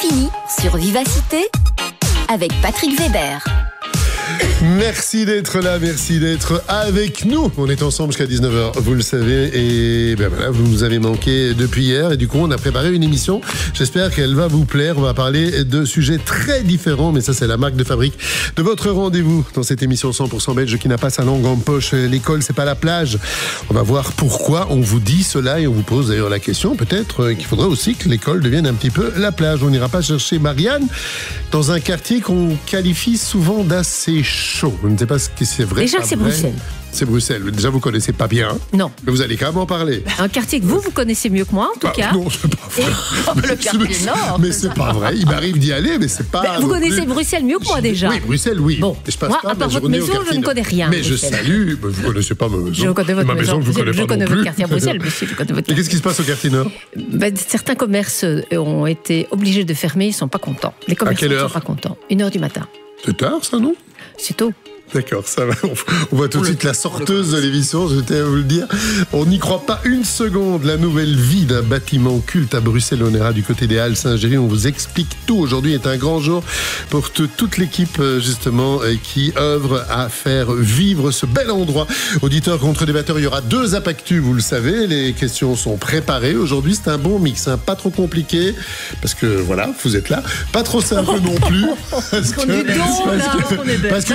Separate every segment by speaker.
Speaker 1: fini sur Vivacité avec Patrick Weber.
Speaker 2: Merci d'être là, merci d'être avec nous. On est ensemble jusqu'à 19h, vous le savez. Et ben voilà, vous nous avez manqué depuis hier. Et du coup, on a préparé une émission. J'espère qu'elle va vous plaire. On va parler de sujets très différents. Mais ça, c'est la marque de fabrique de votre rendez-vous dans cette émission 100% belge qui n'a pas sa langue en poche. L'école, c'est pas la plage. On va voir pourquoi on vous dit cela. Et on vous pose d'ailleurs la question, peut-être qu'il faudrait aussi que l'école devienne un petit peu la plage. On n'ira pas chercher Marianne dans un quartier qu'on qualifie souvent d'assez chaud. Je ne sais pas si c'est vrai.
Speaker 3: Déjà, c'est Bruxelles.
Speaker 2: C'est Bruxelles. Déjà, vous ne connaissez pas bien.
Speaker 3: Non.
Speaker 2: Mais vous allez quand même en parler.
Speaker 3: Un quartier que vous connaissez mieux que moi, en tout cas.
Speaker 2: Non, c'est pas vrai.
Speaker 3: Le quartier nord.
Speaker 2: Mais c'est pas vrai. Il m'arrive d'y aller, mais c'est pas.
Speaker 3: Vous connaissez Bruxelles mieux que moi, déjà.
Speaker 2: Oui, Bruxelles, oui.
Speaker 3: Bon,
Speaker 2: je passe
Speaker 3: moi,
Speaker 2: pas
Speaker 3: à part
Speaker 2: ma
Speaker 3: votre
Speaker 2: journée
Speaker 3: maison,
Speaker 2: au
Speaker 3: je ne
Speaker 2: quartier.
Speaker 3: connais rien.
Speaker 2: Mais je salue. Vous ne connaissez pas ma maison.
Speaker 3: Je connais votre
Speaker 2: ma maison. Vous connaissez
Speaker 3: je
Speaker 2: pas
Speaker 3: connais
Speaker 2: non
Speaker 3: votre
Speaker 2: plus.
Speaker 3: quartier à Bruxelles, monsieur. Je connais votre
Speaker 2: Et
Speaker 3: quartier.
Speaker 2: qu'est-ce qui se passe au quartier nord?
Speaker 3: Certains commerces ont été obligés de fermer. Ils ne sont pas contents. Les commerçants ne sont pas contents. 1h du matin.
Speaker 2: C'est tard, ça, non?
Speaker 3: C'est tôt.
Speaker 2: D'accord, ça va. On voit tout de suite la sorteuse de l'émission, je tiens à vous le dire. On n'y croit pas une seconde. La nouvelle vie d'un bâtiment culte à Bruxelles. On ira du côté des Halles Saint-Géry. On vous explique tout. Aujourd'hui est un grand jour pour toute l'équipe, justement, qui œuvre à faire vivre ce bel endroit. Auditeurs contre débatteurs, il y aura 2 Apactus, vous le savez. Les questions sont préparées. Aujourd'hui, c'est un bon mix, hein. Pas trop compliqué, parce que, voilà, vous êtes là. Pas trop simple non plus. Parce que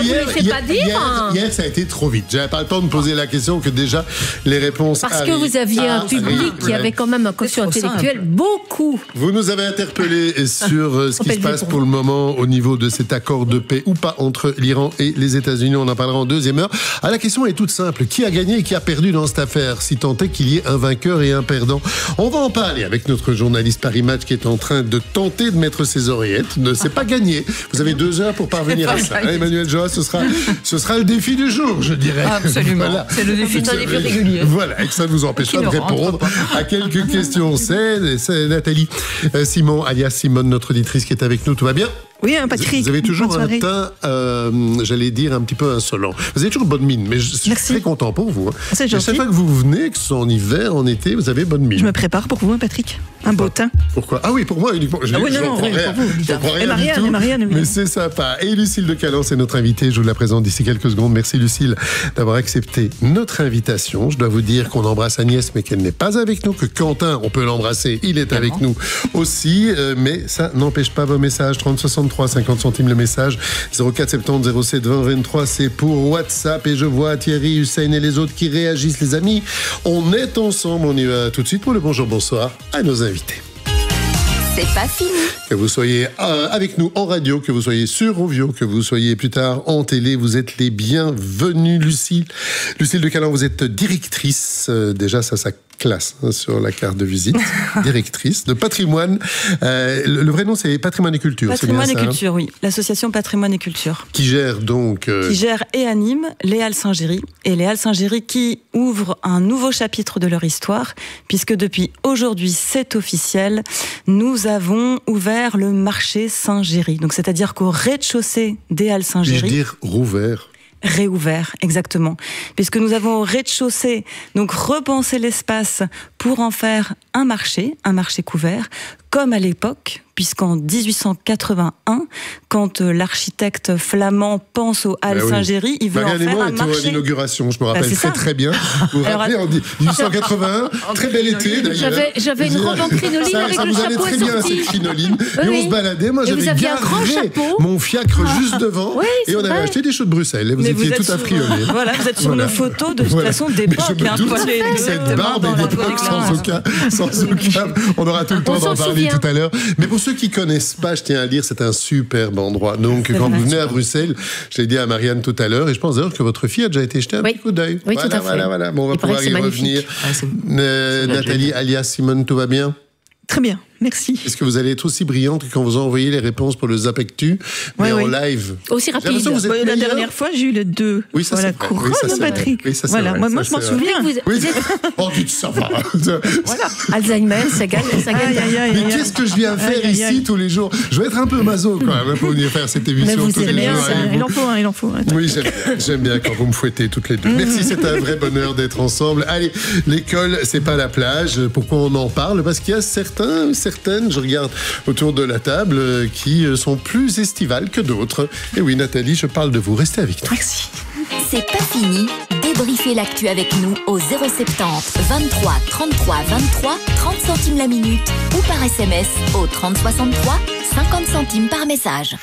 Speaker 2: hier, ça a été trop vite. J'avais pas le temps de poser la question que déjà les réponses
Speaker 3: Parce que vous aviez un public qui avait quand même un quotient intellectuel beaucoup.
Speaker 2: Vous nous avez interpellé sur ce qui se passe pour le moment au niveau de cet accord de paix ou pas entre l'Iran et les États-Unis. On en parlera en deuxième heure. Ah, la question est toute simple. Qui a gagné et qui a perdu dans cette affaire? Si tant est qu'il y ait un vainqueur et un perdant. On va en parler avec notre journaliste Paris Match qui est en train de tenter de mettre ses oreillettes. Ne s'est pas gagné. Vous avez 2 heures pour parvenir à ça. Emmanuel Joas, ce sera le défi du jour, je dirais.
Speaker 4: Absolument. Voilà. C'est le défi régulier.
Speaker 2: Voilà, et que ça ne vous empêche pas de répondre à quelques questions. C'est Nathalie Simon, alias Simone, notre auditrice qui est avec nous. Tout va bien?
Speaker 4: Oui, Patrick.
Speaker 2: Vous avez toujours un teint, j'allais dire, un petit peu insolent. Vous avez toujours bonne mine, mais je suis très content pour vous.
Speaker 4: C'est gentil.
Speaker 2: Chaque fois que vous venez, que ce soit en hiver, en été, vous avez bonne mine.
Speaker 4: Je me prépare pour vous, Patrick. Un beau teint.
Speaker 2: Pourquoi? Ah oui, pour moi uniquement. Je comprends rien du tout.
Speaker 4: Marianne,
Speaker 2: mais c'est sympa. Et Lucille de Calan, c'est notre invitée. Je vous la présente d'ici quelques secondes. Merci Lucille d'avoir accepté notre invitation. Je dois vous dire qu'on embrasse Agnès, mais qu'elle n'est pas avec nous. Que Quentin, on peut l'embrasser, il est avec nous aussi. Mais ça n'empêche pas vos messages. 3063, 50 centimes le message. 04 70 07 20 23, c'est pour WhatsApp. Et je vois Thierry, Hussein et les autres qui réagissent, les amis. On est ensemble. On y va tout de suite pour le bonjour, bonsoir à nos invités.
Speaker 1: C'est pas fini.
Speaker 2: Que vous soyez avec nous en radio, que vous soyez sur Rovio, que vous soyez plus tard en télé, vous êtes les bienvenus. Lucille de Calan, vous êtes directrice, déjà ça classe sur la carte de visite, directrice de patrimoine. Le vrai nom, c'est Patrimoine et Culture.
Speaker 4: Patrimoine et Culture, oui. L'association Patrimoine et Culture.
Speaker 2: Qui gère donc...
Speaker 4: Qui gère et anime les Halles Saint-Géry. Et les Halles Saint-Géry qui ouvrent un nouveau chapitre de leur histoire, puisque depuis aujourd'hui, c'est officiel, nous avons ouvert le marché Saint-Géry. Donc, c'est-à-dire qu'au rez-de-chaussée des Halles Saint-Géry...
Speaker 2: Puis-je dire rouvert?
Speaker 4: Réouvert, exactement. Puisque nous avons au rez-de-chaussée donc repensé l'espace pour en faire un marché couvert, comme à l'époque, puisqu'en 1881, quand l'architecte flamand pense aux Halles Saint-Géry, il veut en faire un marché. À
Speaker 2: l'inauguration, je me rappelle très bien. Vous vous rappelez, en 1881, très bel été d'ailleurs.
Speaker 3: J'avais une robe en crinoline avec le chapeau assorti. Ça vous allait très bien cette crinoline. Et on se baladait, moi j'avais garé
Speaker 2: mon fiacre juste devant et on avait acheté des choux de Bruxelles. Et vous étiez tout affriolé.
Speaker 4: Voilà, vous êtes sur nos photos de toute façon d'époque.
Speaker 2: Cette barbe est d'époque sans aucun. On aura tout le temps d'en parler tout à l'heure. Mais pour ceux qui ne connaissent pas, je tiens à dire, c'est un superbe endroit. Donc, quand vous venez à Bruxelles, je l'ai dit à Marianne tout à l'heure, et je pense d'ailleurs que votre fille a déjà été jetée un petit coup d'œil.
Speaker 3: Oui, tout à fait.
Speaker 2: Voilà. Bon, on va pouvoir y revenir. Nathalie, alias Simone, tout va bien?
Speaker 4: Très bien. Merci.
Speaker 2: Est-ce que vous allez être aussi brillante que quand vous envoyez les réponses pour le Zapactu, mais en live?
Speaker 3: Aussi rapide.
Speaker 4: La dernière fois, j'ai eu les 2.
Speaker 2: Oui, ça
Speaker 4: voilà, couronne, Patrick.
Speaker 2: Oui, ça,
Speaker 4: voilà.
Speaker 2: vrai,
Speaker 4: moi, je m'en souviens.
Speaker 2: Oh, dites ça va.
Speaker 3: Voilà. Alzheimer, ça gagne.
Speaker 2: Mais qu'est-ce que je viens faire ici tous les jours? Je vais être un peu maso quand même pour venir faire cette émission.
Speaker 3: Mais vous
Speaker 2: tous les
Speaker 3: bien,
Speaker 2: jours.
Speaker 4: Il en faut.
Speaker 2: Oui, j'aime bien quand vous me fouettez toutes les deux. Merci, c'est un vrai bonheur d'être ensemble. Allez, l'école, c'est pas la plage. Pourquoi on en parle? Parce qu'il y a certains certaines, je regarde autour de la table, qui sont plus estivales que d'autres. Et oui, Nathalie, je parle de vous. Restez avec nous.
Speaker 4: Merci.
Speaker 1: C'est pas fini. Débriefez l'actu avec nous au 070 23 33 23 30 centimes la minute ou par SMS au 30 63 50 centimes par message.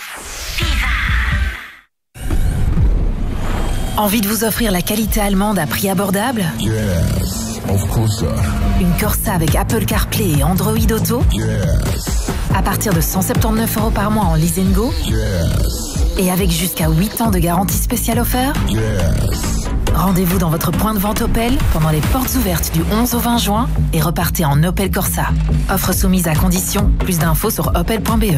Speaker 5: Envie de vous offrir la qualité allemande à prix abordable?
Speaker 6: Yes, of course.
Speaker 5: Une Corsa avec Apple CarPlay et Android Auto?
Speaker 6: Yes.
Speaker 5: À partir de 179 € par mois en Lease & Go?
Speaker 6: Yes.
Speaker 5: Et avec jusqu'à 8 ans de garantie spéciale offerte?
Speaker 6: Yes.
Speaker 5: Rendez-vous dans votre point de vente Opel pendant les portes ouvertes du 11 au 20 juin et repartez en Opel Corsa. Offre soumise à condition. Plus d'infos sur opel.be.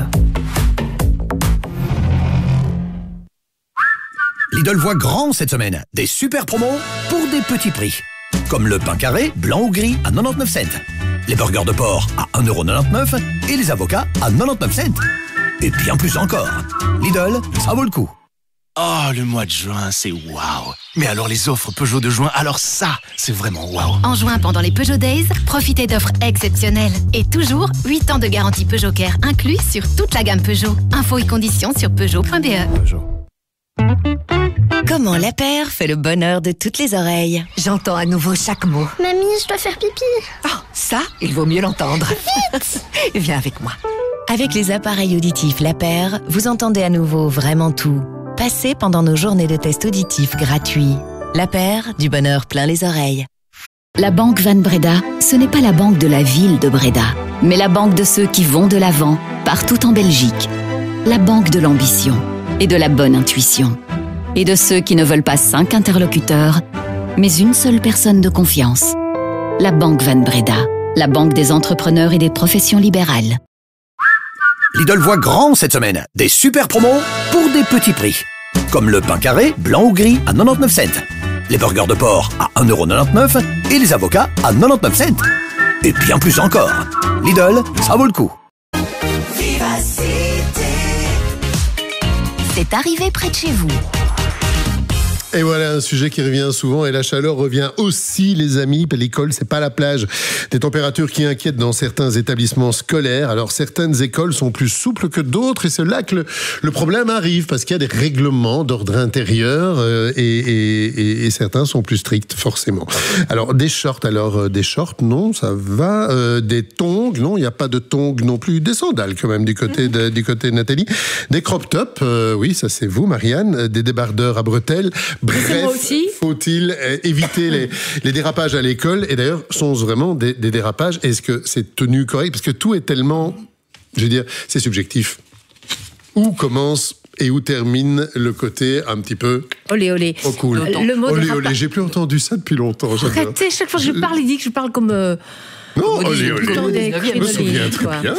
Speaker 7: Lidl voit grand cette semaine. Des super promos pour des petits prix. Comme le pain carré, blanc ou gris à 99 cents. Les burgers de porc à 1,99 € et les avocats à 99 cents. Et bien plus encore. Lidl, ça vaut le coup.
Speaker 8: Oh, le mois de juin, c'est waouh. Mais alors les offres Peugeot de juin, alors ça, c'est vraiment waouh.
Speaker 9: En juin, pendant les Peugeot Days, profitez d'offres exceptionnelles. Et toujours, 8 ans de garantie Peugeot Care inclus sur toute la gamme Peugeot. Infos et conditions sur Peugeot.be.
Speaker 8: Peugeot.
Speaker 10: Comment la paire fait le bonheur de toutes les oreilles.
Speaker 11: J'entends à nouveau chaque mot.
Speaker 12: Mamie, je dois faire pipi.
Speaker 11: Oh, ça, il vaut mieux l'entendre.
Speaker 12: Vite.
Speaker 11: Viens avec moi.
Speaker 10: Avec les appareils auditifs La Paire, vous entendez à nouveau vraiment tout. Passez pendant nos journées de tests auditifs gratuits. La Paire, du bonheur plein les oreilles.
Speaker 13: La Banque Van Breda, ce n'est pas la banque de la ville de Breda, mais la banque de ceux qui vont de l'avant, partout en Belgique. La banque de l'ambition et de la bonne intuition. Et de ceux qui ne veulent pas 5 interlocuteurs, mais une seule personne de confiance. La Banque Van Breda, la banque des entrepreneurs et des professions libérales.
Speaker 7: Lidl voit grand cette semaine. Des super promos pour des petits prix. Comme le pain carré, blanc ou gris à 99 cents. Les burgers de porc à 1,99 € et les avocats à 99 cents. Et bien plus encore. Lidl, ça vaut le coup.
Speaker 1: C'est arrivé près de chez vous.
Speaker 2: Et voilà un sujet qui revient souvent et la chaleur revient aussi, les amis. L'école, c'est pas la plage. Des températures qui inquiètent dans certains établissements scolaires. Alors certaines écoles sont plus souples que d'autres et c'est là que le problème arrive parce qu'il y a des règlements d'ordre intérieur et certains sont plus stricts forcément. Alors des shorts, non, ça va. Des tongs, non, il n'y a pas de tongs non plus. Des sandales quand même du côté de Nathalie. Des crop tops, oui, ça c'est vous, Marianne. Des débardeurs à bretelles. Bref, faut-il éviter les dérapages à l'école? Et d'ailleurs, sont-ce vraiment des dérapages? Est-ce que c'est tenu correct? Parce que tout est tellement, je veux dire, c'est subjectif. Où commence et où termine le côté un petit peu
Speaker 3: olé olé.
Speaker 2: Oh cool.
Speaker 3: Le mot
Speaker 2: olé olé, j'ai plus entendu ça depuis longtemps.
Speaker 3: Arrêtez, chaque fois que je parle, il dit que je parle comme...
Speaker 2: Non, olé olé. Je me souviens très bien.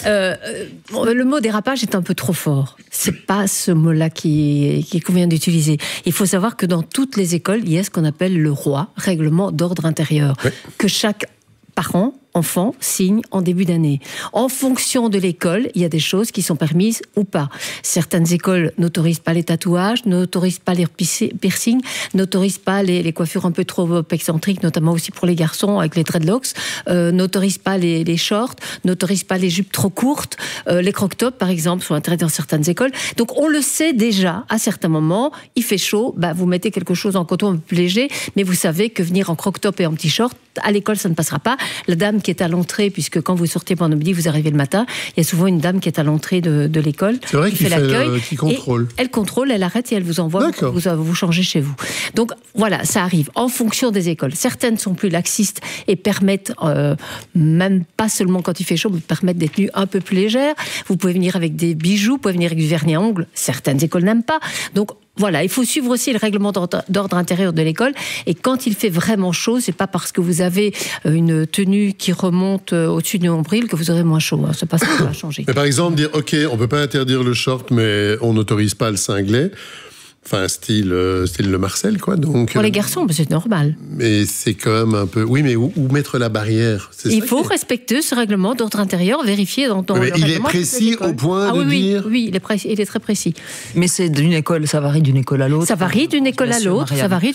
Speaker 3: Le mot dérapage est un peu trop fort. C'est pas ce mot-là qui convient d'utiliser. Il faut savoir que dans toutes les écoles, il y a ce qu'on appelle le ROI, règlement d'ordre intérieur, que chaque parent, enfant, signe en début d'année. En fonction de l'école, il y a des choses qui sont permises ou pas. Certaines écoles n'autorisent pas les tatouages, n'autorisent pas les piercings, n'autorisent pas les coiffures un peu trop excentriques, notamment aussi pour les garçons avec les dreadlocks, n'autorisent pas les shorts, n'autorisent pas les jupes trop courtes, les croc-tops par exemple sont interdits dans certaines écoles. Donc on le sait déjà, à certains moments, il fait chaud, vous mettez quelque chose en coton un peu plus léger, mais vous savez que venir en croc-top et en petit short, à l'école ça ne passera pas. La dame qui est à l'entrée, puisque quand vous sortez pendant midi, vous arrivez le matin, il y a souvent une dame qui est à l'entrée de l'école.
Speaker 2: C'est vrai qu'il fait l'accueil. Qui contrôle.
Speaker 3: Elle contrôle, elle arrête et elle vous envoie, vous changez chez vous. Donc voilà, ça arrive en fonction des écoles. Certaines sont plus laxistes et permettent, même pas seulement quand il fait chaud, mais permettent des tenues un peu plus légères. Vous pouvez venir avec des bijoux, vous pouvez venir avec du vernis à ongles. Certaines écoles n'aiment pas. Donc voilà, il faut suivre aussi le règlement d'ordre intérieur de l'école. Et quand il fait vraiment chaud, c'est pas parce que vous avez une tenue qui remonte au-dessus du nombril que vous aurez moins chaud. C'est pas ça qui va changer.
Speaker 2: Mais par exemple, dire, OK, on peut pas interdire le short, mais on n'autorise pas le singlet. Enfin, style le Marcel, quoi. Donc,
Speaker 3: pour les garçons, c'est normal.
Speaker 2: Mais c'est quand même un peu... Oui, mais où mettre la barrière?
Speaker 3: Il faut respecter ce règlement d'ordre intérieur, vérifier dans le règlement.
Speaker 2: Il est précis au point de dire...
Speaker 3: Oui, il est très précis.
Speaker 12: Mais c'est d'une école, ça varie d'une école à l'autre.
Speaker 3: Ça varie d'une école à l'autre,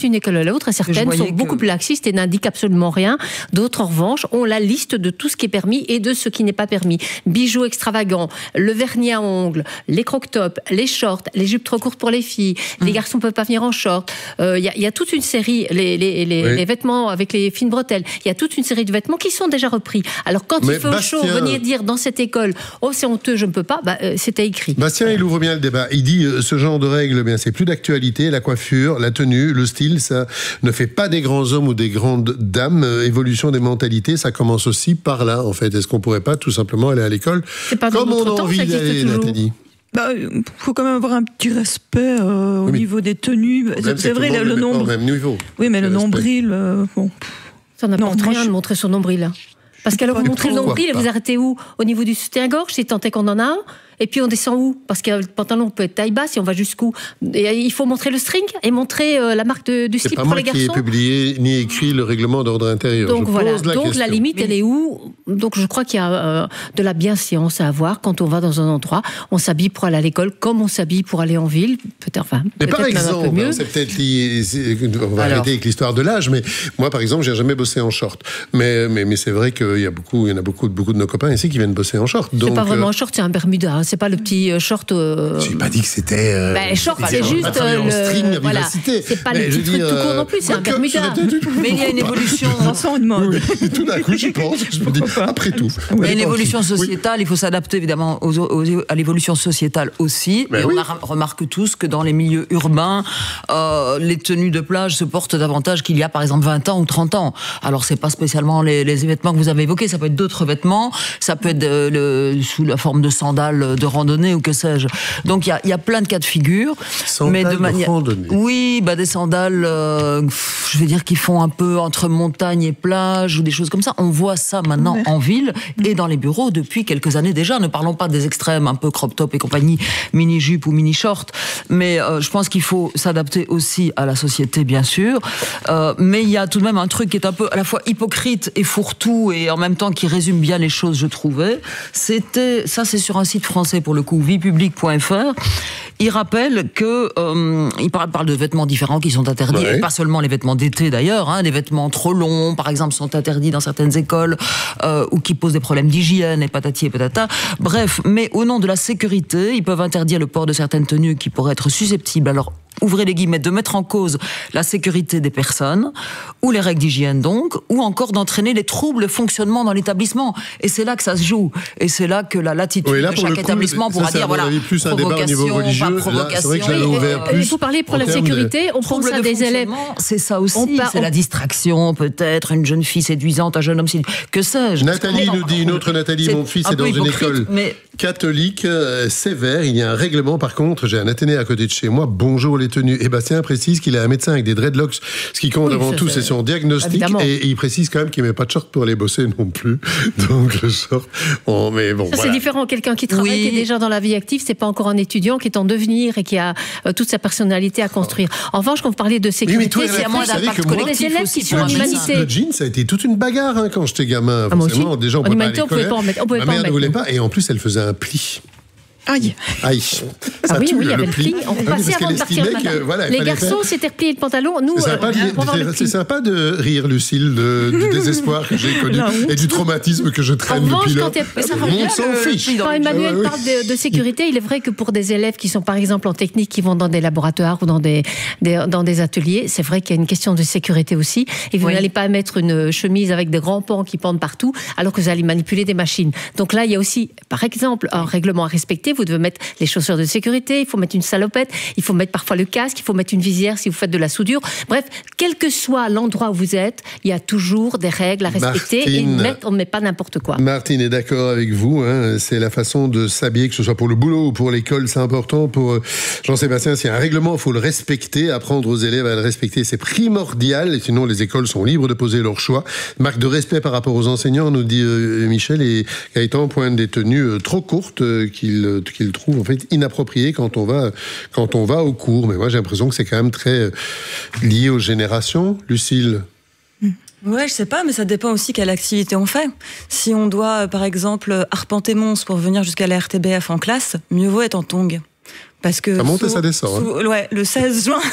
Speaker 3: et certaines sont beaucoup plus laxistes et n'indiquent absolument rien. D'autres, en revanche, ont la liste de tout ce qui est permis et de ce qui n'est pas permis. Bijoux extravagants, le vernis à ongles, les croque-tops, les shorts, les jupes trop courtes pour les filles... Les garçons ne peuvent pas venir en short. Il y a toute une série, les vêtements avec les fines bretelles, il y a toute une série de vêtements qui sont déjà repris. Alors quand il fait chaud, venir dire dans cette école, oh c'est honteux, je ne peux pas, c'était écrit.
Speaker 2: Bastien, il ouvre bien le débat. Il dit, ce genre de règles, c'est plus d'actualité, la coiffure, la tenue, le style, ça ne fait pas des grands hommes ou des grandes dames. Évolution des mentalités, ça commence aussi par là, en fait. Est-ce qu'on ne pourrait pas tout simplement aller à l'école comme on a envie d'aller, Nathalie?
Speaker 4: Faut quand même avoir un petit respect au niveau des tenues. C'est vrai, le nombre.
Speaker 2: Même niveau.
Speaker 4: Oui, mais le nombril, bon.
Speaker 3: Ça n'apporte rien de montrer son nombril. Parce qu'alors vous montrez le nombril et vous arrêtez où? Au niveau du soutien-gorge, si tant est qu'on en a un. Et puis on descend où? Parce que le pantalon peut être taille basse et on va jusqu'où? Et il faut montrer le string et montrer la marque du slip pour les garçons.
Speaker 2: C'est pas moi qui ai publié ni écrit le règlement d'ordre intérieur.
Speaker 3: Donc voilà, donc la limite elle est où? Donc je crois qu'il y a de la bienséance à avoir quand on va dans un endroit. On s'habille pour aller à l'école comme on s'habille pour aller en ville.
Speaker 2: Mais par exemple, c'est peut-être lié, on va arrêter avec l'histoire de l'âge, mais moi par exemple, j'ai jamais bossé en short. Mais c'est vrai qu'il y en a beaucoup de nos copains ici qui viennent bosser en short.
Speaker 3: C'est pas vraiment un short, c'est un Bermuda. C'est pas le petit short.
Speaker 2: J'ai pas dit que c'était.
Speaker 3: Short, c'est juste
Speaker 2: string,
Speaker 3: voilà. C'est pas le petit truc tout court non plus, c'est un Bermuda.
Speaker 12: Mais il y a une évolution.
Speaker 2: Tout d'un coup, j'y pense. Je me dis, après tout.
Speaker 12: Il y a une évolution sociétale. Il faut s'adapter évidemment à l'évolution sociétale aussi. Et on remarque tous que dans les milieux urbains, les tenues de plage se portent davantage qu'il y a par exemple 20 ans ou 30 ans. Alors c'est pas spécialement les vêtements que vous avez évoqués. Ça peut être d'autres vêtements. Ça peut être sous la forme de sandales de randonnée ou que sais-je. Donc il y a plein de cas de figure.
Speaker 2: Mais de manière randonnée.
Speaker 12: Oui, des sandales, je vais dire qui font un peu entre montagne et plage ou des choses comme ça. On voit ça maintenant en ville et dans les bureaux depuis quelques années déjà. Ne parlons pas des extrêmes, un peu crop top et compagnie, mini jupe ou mini short. Mais je pense qu'il faut s'adapter aussi à la société, bien sûr. Mais il y a tout de même un truc qui est un peu à la fois hypocrite et fourre-tout et en même temps qui résume bien les choses, je trouvais. C'est sur un site français pour le coup, viepublique.fr. Il rappelle que il parle de vêtements différents qui sont interdits, et pas seulement les vêtements d'été d'ailleurs, les vêtements trop longs, par exemple, sont interdits dans certaines écoles ou qui posent des problèmes d'hygiène et patati et patata. Bref, mais au nom de la sécurité, ils peuvent interdire le port de certaines tenues qui pourraient être susceptibles, alors ouvrez les guillemets, de mettre en cause la sécurité des personnes, ou les règles d'hygiène donc, ou encore d'entraîner les troubles de fonctionnement dans l'établissement. Et c'est là que ça se joue. Et c'est là que la latitude de chaque établissement pourra dire, voilà,
Speaker 2: plus un débat au niveau religieux. Là, c'est vrai que j'avais ouvert plus.
Speaker 3: Il faut parler pour la sécurité, on pense à des élèves.
Speaker 12: C'est ça aussi, c'est la distraction, peut-être, une jeune fille séduisante, un jeune homme séduisant, que sais-je.
Speaker 2: Nathalie nous dit, une autre Nathalie, mon fils est dans une école catholique sévère. Il y a un règlement, par contre, j'ai un Athénée à côté de chez moi, bonjour les tenues. Et Bastien précise qu'il est un médecin avec des dreadlocks. Ce qui compte avant tout, c'est son diagnostic. Évidemment. Et il précise quand même qu'il ne met pas de short pour aller bosser non plus. Donc le short. Mais bon,
Speaker 3: c'est différent. Quelqu'un qui travaille, qui est déjà dans la vie active, c'est pas encore un étudiant qui est en devenir et qui a toute sa personnalité à construire. En revanche, quand vous parlez de sécurité, c'est à moins d'impact collectif. Les élèves qui sont en humanité.
Speaker 2: Le jean, ça a été toute une bagarre quand j'étais gamin.
Speaker 3: Forcément,
Speaker 2: déjà, on
Speaker 3: ne pouvait pas en mettre.
Speaker 2: Ma mère ne voulait pas. Et en plus, elle faisait un pli.
Speaker 3: Aïe.
Speaker 2: Ça
Speaker 3: oui, il y avait le pli. On passait avant de partir le matin. Les garçons s'étaient repliés le pantalon. Nous,
Speaker 2: c'est sympa de rire, Lucille, du désespoir que j'ai connu et du traumatisme que je traîne depuis là. Le monde s'en fiche.
Speaker 3: Quand Emmanuel parle de sécurité, il est vrai que pour des élèves qui sont par exemple en technique, qui vont dans des laboratoires ou dans des ateliers, c'est vrai qu'il y a une question de sécurité aussi. Et vous n'allez pas mettre une chemise avec des grands pans qui pendent partout, alors que vous allez manipuler des machines. Donc là, il y a aussi, par exemple, un règlement à respecter. Vous devez mettre les chaussures de sécurité, il faut mettre une salopette, il faut mettre parfois le casque, il faut mettre une visière si vous faites de la soudure. Bref, quel que soit l'endroit où vous êtes, il y a toujours des règles à respecter et on ne met pas n'importe quoi.
Speaker 2: Martine est d'accord avec vous, c'est la façon de s'habiller, que ce soit pour le boulot ou pour l'école, c'est important. Pour Jean-Sébastien, s'il y a un règlement, il faut le respecter, apprendre aux élèves à le respecter, c'est primordial, et sinon les écoles sont libres de poser leur choix. Marque de respect par rapport aux enseignants, nous dit Michel, et Gaëtan pointe des tenues trop courtes qu'ils qu'il trouve en fait inapproprié quand on va au cours. Mais moi, j'ai l'impression que c'est quand même très lié aux générations, Lucille.
Speaker 4: Ouais, je sais pas, mais ça dépend aussi quelle activité on fait. Si on doit, par exemple, arpenter Mons pour venir jusqu'à la RTBF en classe, mieux vaut être en tongs. Parce que
Speaker 2: ça monte et ça descend.
Speaker 4: Ouais, le 16 juin,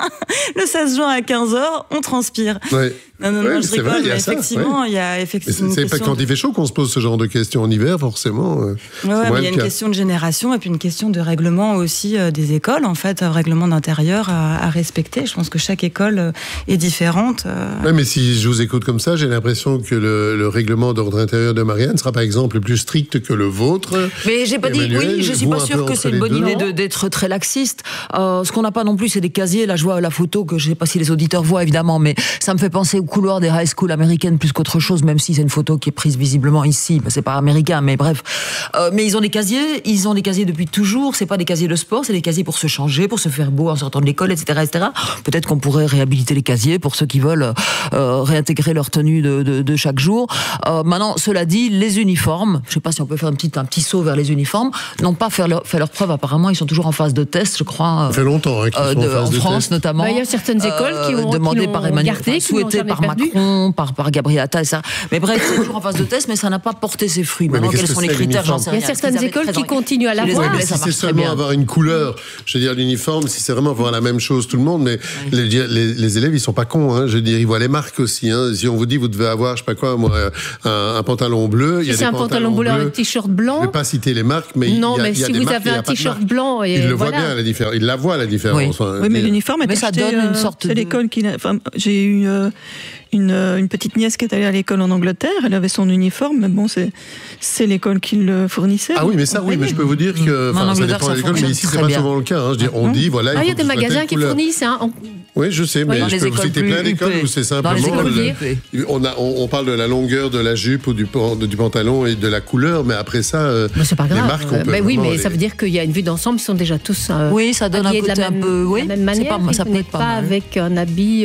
Speaker 4: à 15h, on transpire.
Speaker 2: Ouais.
Speaker 4: Non, je rigole, mais effectivement, il y a effectivement.
Speaker 2: C'est pas quand il fait chaud qu'on se pose ce genre de questions en hiver, forcément.
Speaker 4: Ouais, mais il y a une question de génération et puis une question de règlement aussi des écoles, en fait, un règlement d'intérieur à respecter. Je pense que chaque école est différente.
Speaker 2: Ouais, mais si je vous écoute comme ça, j'ai l'impression que le règlement d'ordre intérieur de Marianne sera par exemple plus strict que le vôtre.
Speaker 12: Mais j'ai pas dit, oui, je suis pas sûre que c'est une bonne idée d'être très laxiste. Ce qu'on n'a pas non plus, c'est des casiers. Là, je vois la photo que je sais pas si les auditeurs voient évidemment, mais ça me fait penser au couloir des high school américaines plus qu'autre chose, même si c'est une photo qui est prise visiblement ici. C'est pas américain, mais bref. Mais ils ont des casiers depuis toujours. C'est pas des casiers de sport, c'est des casiers pour se changer, pour se faire beau en sortant de l'école, etc., etc. Peut-être qu'on pourrait réhabiliter les casiers pour ceux qui veulent réintégrer leur tenue de chaque jour. Maintenant, cela dit, les uniformes, je sais pas si on peut faire un petit saut vers les uniformes, n'ont pas fait leur preuve. Apparemment, ils sont toujours en phase de test, je crois.
Speaker 2: Ça fait longtemps qu'ils sont en phase de test.
Speaker 12: En France, notamment.
Speaker 3: Il y a certaines écoles qui ont
Speaker 12: demandé par Emmanuel, souhaité par Macron, par Gabriel Attal, ça. Mais bref, c'est toujours en phase de test, mais ça n'a pas porté ses fruits. Maintenant, quels sont les critères, j'en sais rien.
Speaker 3: Il y a certaines écoles qui continuent à l'avoir.
Speaker 2: Mais si c'est seulement avoir une couleur, je veux dire, l'uniforme, si c'est vraiment avoir la même chose tout le monde, mais les élèves, ils sont pas cons, hein. Je veux dire, ils voient les marques aussi, hein. Si on vous dit, vous devez avoir, je sais pas quoi, moi, un pantalon bleu, il y a des pantalons bleus.
Speaker 3: Un t-shirt blanc.
Speaker 2: Je vais pas citer les marques, mais
Speaker 3: non, mais si vous avez un t-shirt blanc,
Speaker 2: il le voit bien, la différence. Il la voit, la différence.
Speaker 14: Oui, mais l'uniforme est acheté,
Speaker 12: ça donne une sorte
Speaker 14: de... l'école qui... Enfin, j'ai eu une petite nièce qui est allée à l'école en Angleterre, elle avait son uniforme, mais bon, c'est l'école qui le fournissait.
Speaker 2: Ah oui, mais ça, oui, mais je peux vous dire que ça dépend de l'école, mais ici, c'est pas souvent le cas. Hein. Je dis, on dit, voilà.
Speaker 3: Il y a des magasins qui fournissent.
Speaker 2: Oui, je sais, mais je peux vous citer plein d'écoles où c'est simplement. On parle de la longueur de la jupe ou du pantalon et de la couleur, mais après ça,
Speaker 3: c'est pas grave.
Speaker 2: Les marques, on peut.
Speaker 3: Oui, mais ça veut dire qu'il y a une vue d'ensemble, ils sont déjà tous.
Speaker 12: Oui, ça donne un côté un peu. Oui,
Speaker 3: de la même manière. Ça peut être pas avec un habit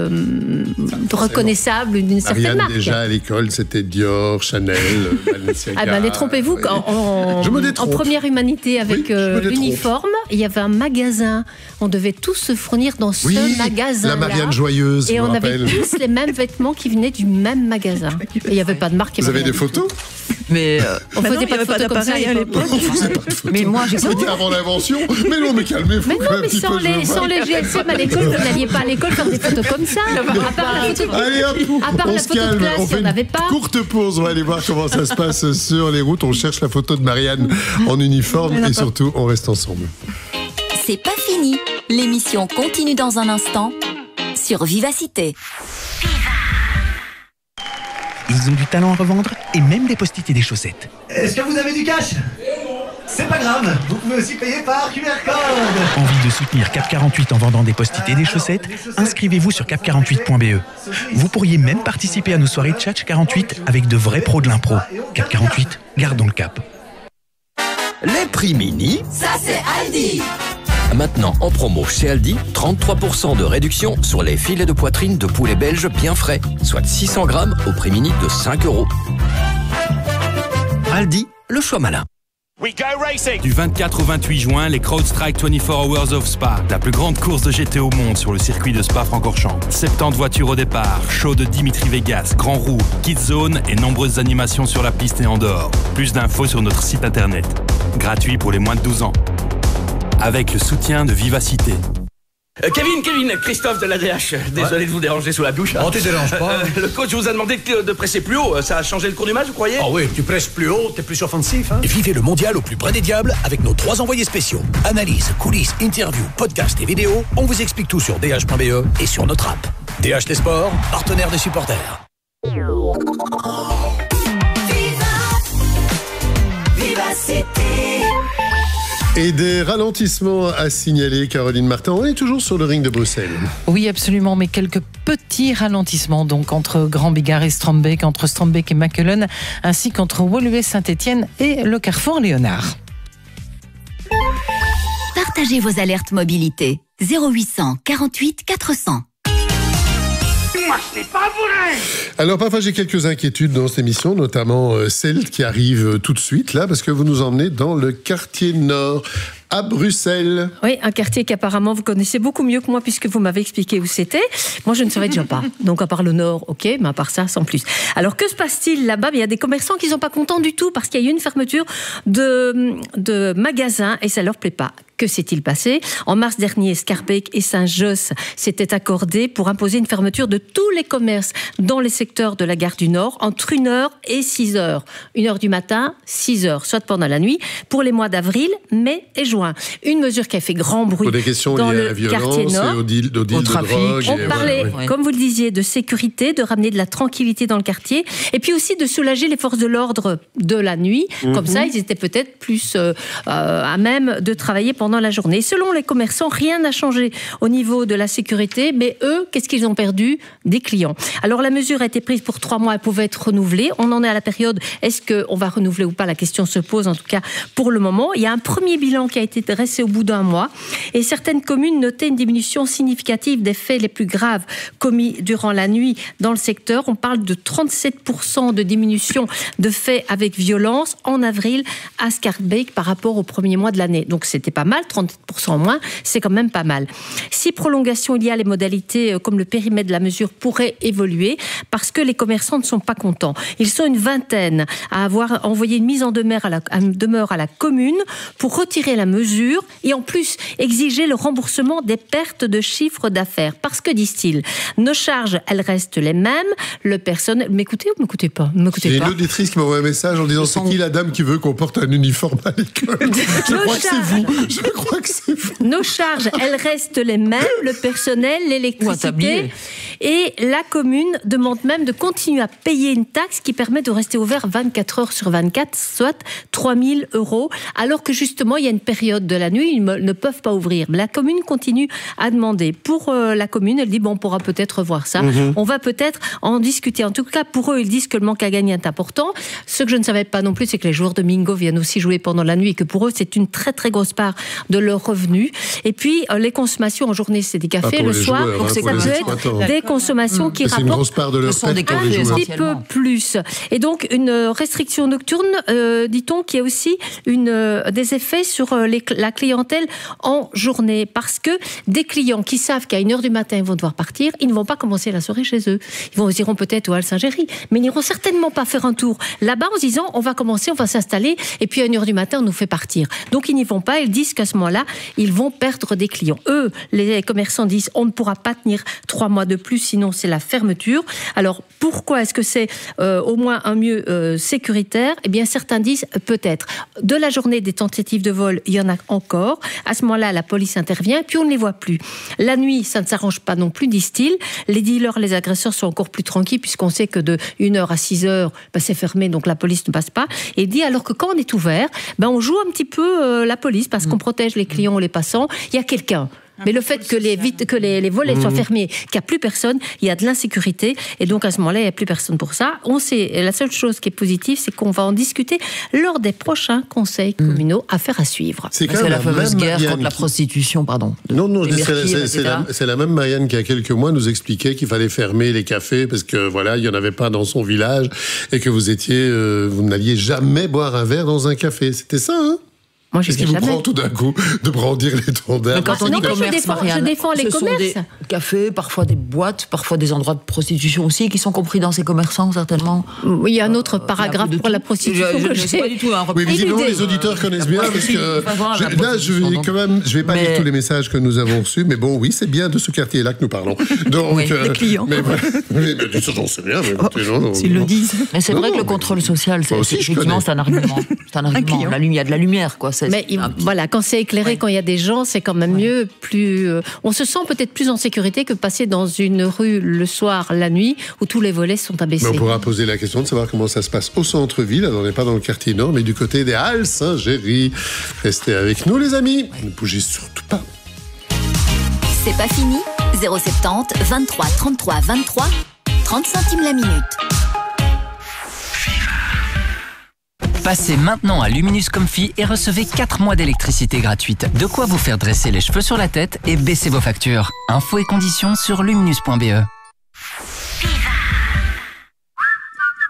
Speaker 3: reconnaissable d'une certaine marque.
Speaker 2: Déjà à l'école, c'était Dior, Chanel, Balenciaga.
Speaker 3: Détrompez-vous, en première humanité avec l'uniforme, il y avait un magasin. On devait tous se fournir dans ce magasin.
Speaker 2: La Marianne Joyeuse.
Speaker 3: Et on avait tous les mêmes vêtements qui venaient du même magasin. Et il n'y avait pas de marque.
Speaker 2: Vous avez des photos?
Speaker 12: Mais
Speaker 3: on faisait pas de photos comme ça à l'époque.
Speaker 12: Mais moi,
Speaker 2: c'était avant l'invention. Mais non, mais calmez-vous.
Speaker 3: Mais non, mais sans les GSM à l'école, vous n'alliez pas à l'école faire des photos comme ça.
Speaker 2: Allez hop, on se calme. On fait une courte pause. On va aller voir comment ça se passe sur les routes. On cherche la photo de Marianne en uniforme et surtout, on reste ensemble.
Speaker 1: C'est pas fini. L'émission continue dans un instant sur Vivacité.
Speaker 15: Ils ont du talent à revendre et même des post-it et des chaussettes.
Speaker 16: Est-ce que vous avez du cash? C'est pas grave, vous pouvez aussi payer par QR code.
Speaker 15: Envie de soutenir Cap 48 en vendant des post-it et des chaussettes? Inscrivez-vous sur cap48.be. Vous pourriez même participer à nos soirées Tchatch 48 avec de vrais pros de l'impro. Cap 48, gardons le cap.
Speaker 17: Les prix mini,
Speaker 18: ça c'est Aldi.
Speaker 17: Maintenant en promo chez Aldi, 33% de réduction sur les filets de poitrine de poulet belge bien frais, soit 600 grammes au prix mini de 5 €. Aldi, le choix malin.
Speaker 19: Du 24 au 28 juin, les CrowdStrike 24 Hours of Spa, la plus grande course de GT au monde sur le circuit de Spa-Francorchamps. 70 voitures au départ, show de Dimitri Vegas, Grand Roue, Kids Zone et nombreuses animations sur la piste et en dehors. Plus d'infos sur notre site internet. Gratuit pour les moins de 12 ans. Avec le soutien de Vivacité.
Speaker 20: Kevin, Christophe de l'ADH. Désolé de vous déranger sous la douche.
Speaker 21: Oh, tu déranges pas.
Speaker 20: Le coach vous a demandé de presser plus haut. Ça a changé le cours du match, vous croyez?
Speaker 21: Ah oui, tu presses plus haut, t'es plus offensif. Hein.
Speaker 7: Vivez le mondial au plus près des diables avec nos 3 envoyés spéciaux. Analyse, coulisses, interviews, podcasts et vidéos. On vous explique tout sur dh.be et sur notre app. DH Les Sports, partenaire des supporters.
Speaker 18: Vivacité.
Speaker 2: Et des ralentissements à signaler, Caroline Martin. On est toujours sur le ring de Bruxelles.
Speaker 22: Oui, absolument, mais quelques petits ralentissements, donc entre Grand Bigard et Strombeek, entre Strombeek et Makelen, ainsi qu'entre Woluwe Saint-Étienne et le Carrefour Léonard.
Speaker 1: Partagez vos alertes mobilité. 0800 48 400.
Speaker 5: moi, ce n'est pas vrai.
Speaker 2: Alors parfois j'ai quelques inquiétudes dans cette émission, notamment celle qui arrive tout de suite là, parce que vous nous emmenez dans le quartier nord, à Bruxelles.
Speaker 3: Oui, un quartier qu'apparemment vous connaissez beaucoup mieux que moi puisque vous m'avez expliqué où c'était. Moi, je ne savais déjà pas. Donc, à part le Nord, ok, mais à part ça, sans plus. Alors, que se passe-t-il là-bas ? Il y a des commerçants qui ne sont pas contents du tout parce qu'il y a eu une fermeture de magasins et ça ne leur plaît pas. Que s'est-il passé ? En mars dernier, Schaerbeek et Saint-Josse s'étaient accordés pour imposer une fermeture de tous les commerces dans les secteurs de la gare du Nord entre 1h et 6h. 1h du matin, 6h, soit pendant la nuit, pour les mois d'avril, mai et juin. Une mesure qui a fait grand bruit
Speaker 2: pour des questions
Speaker 3: dans
Speaker 2: liées à
Speaker 3: le
Speaker 2: la violence
Speaker 3: quartier Nord.
Speaker 2: Et au deal de drogue.
Speaker 3: On parlait, comme vous le disiez, de sécurité, de ramener de la tranquillité dans le quartier, et puis aussi de soulager les forces de l'ordre de la nuit. Comme ça, ils étaient peut-être plus à même de travailler pendant la journée. Selon les commerçants, rien n'a changé au niveau de la sécurité, mais eux, qu'est-ce qu'ils ont perdu ? Des clients. Alors la mesure a été prise pour 3 mois, elle pouvait être renouvelée. On en est à la période, est-ce qu'on va renouveler ou pas ? La question se pose en tout cas pour le moment. Il y a un premier bilan qui a été dressé au bout d'un mois et certaines communes notaient une diminution significative des faits les plus graves commis durant la nuit dans le secteur. On parle de 37% de diminution de faits avec violence en avril à Schaerbeek par rapport au premier mois de l'année. Donc c'était pas mal, 37% en moins, c'est quand même pas mal. Si prolongation il y a, les modalités comme le périmètre de la mesure pourraient évoluer parce que les commerçants ne sont pas contents. Ils sont une vingtaine à avoir envoyé une mise en demeure à la commune pour retirer la mesure et en plus exiger le remboursement des pertes de chiffre d'affaires. Parce que, disent-ils, nos charges, elles restent les mêmes, le personnel... M'écoutez ou m'écoutez pas ?
Speaker 2: J'ai une auditrice qui m'a envoyé un message en disant c'est qui la dame qui veut qu'on porte un uniforme à l'école ? Je crois que c'est vous.
Speaker 3: Nos charges, elles restent les mêmes, le personnel, l'électricité. Et la commune demande même de continuer à payer une taxe qui permet de rester ouvert 24 heures sur 24, soit 3 000 €, alors que justement, il y a une période de la nuit, ils ne peuvent pas ouvrir. Mais la commune continue à demander. Pour la commune, elle dit, bon, on pourra peut-être revoir ça. On va peut-être en discuter. En tout cas, pour eux, ils disent que le manque à gagner est important. Ce que je ne savais pas non plus, c'est que les joueurs de bingo viennent aussi jouer pendant la nuit et que pour eux, c'est une très, très grosse part de leurs revenus. Et puis, les consommations en journée, c'est des cafés. Le soir,
Speaker 2: joueurs,
Speaker 3: ça peut être des consommations qui rapportent
Speaker 2: une grosse part de leur
Speaker 3: un petit peu plus. Et donc, une restriction nocturne, dit-on, qui a aussi des effets sur la clientèle en journée. Parce que des clients qui savent qu'à 1h du matin, ils vont devoir partir, ils ne vont pas commencer la soirée chez eux. Ils iront peut-être au Hall Saint-Géry, mais ils n'iront certainement pas faire un tour là-bas en se disant, on va commencer, on va s'installer, et puis à 1h du matin, on nous fait partir. Donc, ils n'y vont pas. Ils disent qu'à ce moment-là, ils vont perdre des clients. Eux, les commerçants disent, on ne pourra pas tenir 3 mois de plus, sinon c'est la fermeture. Alors, pourquoi est-ce que c'est au moins un mieux sécuritaire ? Eh bien, certains disent peut-être. De la journée des tentatives de vol, il y en a encore. À ce moment-là, la police intervient, puis on ne les voit plus. La nuit, ça ne s'arrange pas non plus, disent-ils. Les dealers, les agresseurs sont encore plus tranquilles, puisqu'on sait que de 1h à 6h, c'est fermé, donc la police ne passe pas. Et dit, alors que quand on est ouvert, on joue un petit peu la police, parce qu'on protège les clients ou les passants. Il y a quelqu'un. Mais le fait que les volets soient fermés, qu'il n'y a plus personne, il y a de l'insécurité. Et donc, à ce moment-là, il n'y a plus personne pour ça. La seule chose qui est positive, c'est qu'on va en discuter lors des prochains conseils communaux. Affaire à suivre.
Speaker 12: C'est la fameuse guerre contre la prostitution, pardon.
Speaker 2: Non, c'est la même Marianne qui, il y a quelques mois, nous expliquait qu'il fallait fermer les cafés parce que, voilà, il n'y en avait pas dans son village et que vous n'alliez jamais boire un verre dans un café. C'était ça, hein ?
Speaker 3: Moi,
Speaker 2: qu'est-ce qui vous prend tout d'un coup de brandir l'étendard ?
Speaker 12: Quand on dit commerce,
Speaker 3: je défends les commerces.
Speaker 12: Des cafés, parfois des boîtes, parfois des endroits de prostitution aussi, qui sont compris dans ces commerçants, certainement.
Speaker 3: Oui, il y a un autre paragraphe pour la prostitution que
Speaker 12: je sais pas du tout.
Speaker 2: Oui, visiblement, les auditeurs connaissent bien, parce que là, je vais pas lire tous les messages que nous avons reçus, mais bon, oui, c'est bien de ce quartier-là que nous parlons. Donc,
Speaker 14: les clients.
Speaker 2: Mais j'en sais rien.
Speaker 14: S'ils le disent.
Speaker 12: Mais c'est vrai que le contrôle social, effectivement, c'est un argument. Il y a de la lumière, quoi.
Speaker 3: Mais voilà, quand c'est éclairé, quand il y a des gens, c'est quand même mieux. On se sent peut-être plus en sécurité que passer dans une rue le soir, la nuit, où tous les volets sont abaissés.
Speaker 2: Mais on pourra poser la question de savoir comment ça se passe au centre-ville. Alors, on n'est pas dans le quartier nord, mais du côté des Halles Saint-Géry. Restez avec nous, les amis. Ne bougez surtout pas.
Speaker 1: C'est pas fini. 070 23 33 23 30 centimes la minute.
Speaker 6: Passez maintenant à Luminous Comfy et recevez 4 mois d'électricité gratuite. De quoi vous faire dresser les cheveux sur la tête et baisser vos factures. Infos et conditions sur luminous.be.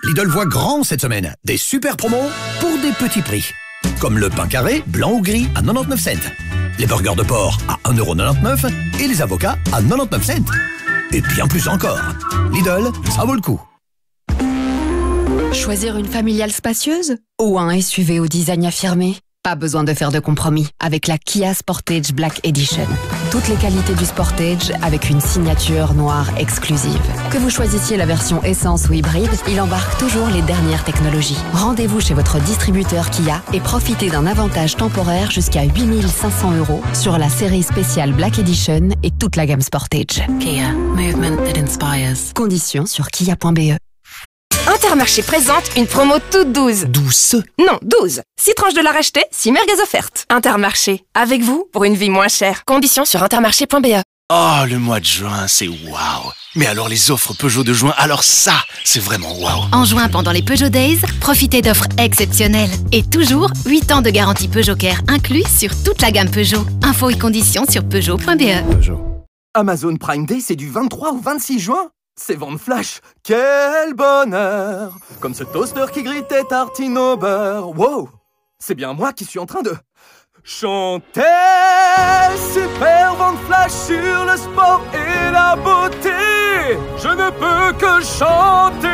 Speaker 7: Lidl voit grand cette semaine. Des super promos pour des petits prix. Comme le pain carré, blanc ou gris à 99 cents. Les burgers de porc à 1,99 € et les avocats à 99 cents. Et bien plus encore. Lidl, ça vaut le coup.
Speaker 5: Choisir une familiale spacieuse ou un SUV au design affirmé? Pas besoin de faire de compromis avec la Kia Sportage Black Edition. Toutes les qualités du Sportage avec une signature noire exclusive. Que vous choisissiez la version essence ou hybride, il embarque toujours les dernières technologies. Rendez-vous chez votre distributeur Kia et profitez d'un avantage temporaire jusqu'à 8 500 € sur la série spéciale Black Edition et toute la gamme Sportage.
Speaker 10: Kia, movement that inspires.
Speaker 5: Conditions sur kia.be.
Speaker 9: Intermarché présente une promo toute douce.
Speaker 8: Douce?
Speaker 9: Non, 12. 6 tranches de la racheter, 6 merguez offertes. Intermarché, avec vous pour une vie moins chère. Conditions sur intermarché.be.
Speaker 8: Oh, le mois de juin, c'est waouh. Mais alors les offres Peugeot de juin, alors ça, c'est vraiment waouh.
Speaker 1: En juin, pendant les Peugeot Days, profitez d'offres exceptionnelles. Et toujours, 8 ans de garantie Peugeot Care inclus sur toute la gamme Peugeot. Infos et conditions sur Peugeot.be.
Speaker 23: Amazon Prime Day, c'est du 23 au 26 juin. C'est vente flash, quel bonheur! Comme ce toaster qui grille tes tartines au beurre. Wow! C'est bien moi qui suis en train de chanter. Super vente flash sur le sport et la beauté. Je ne peux que chanter.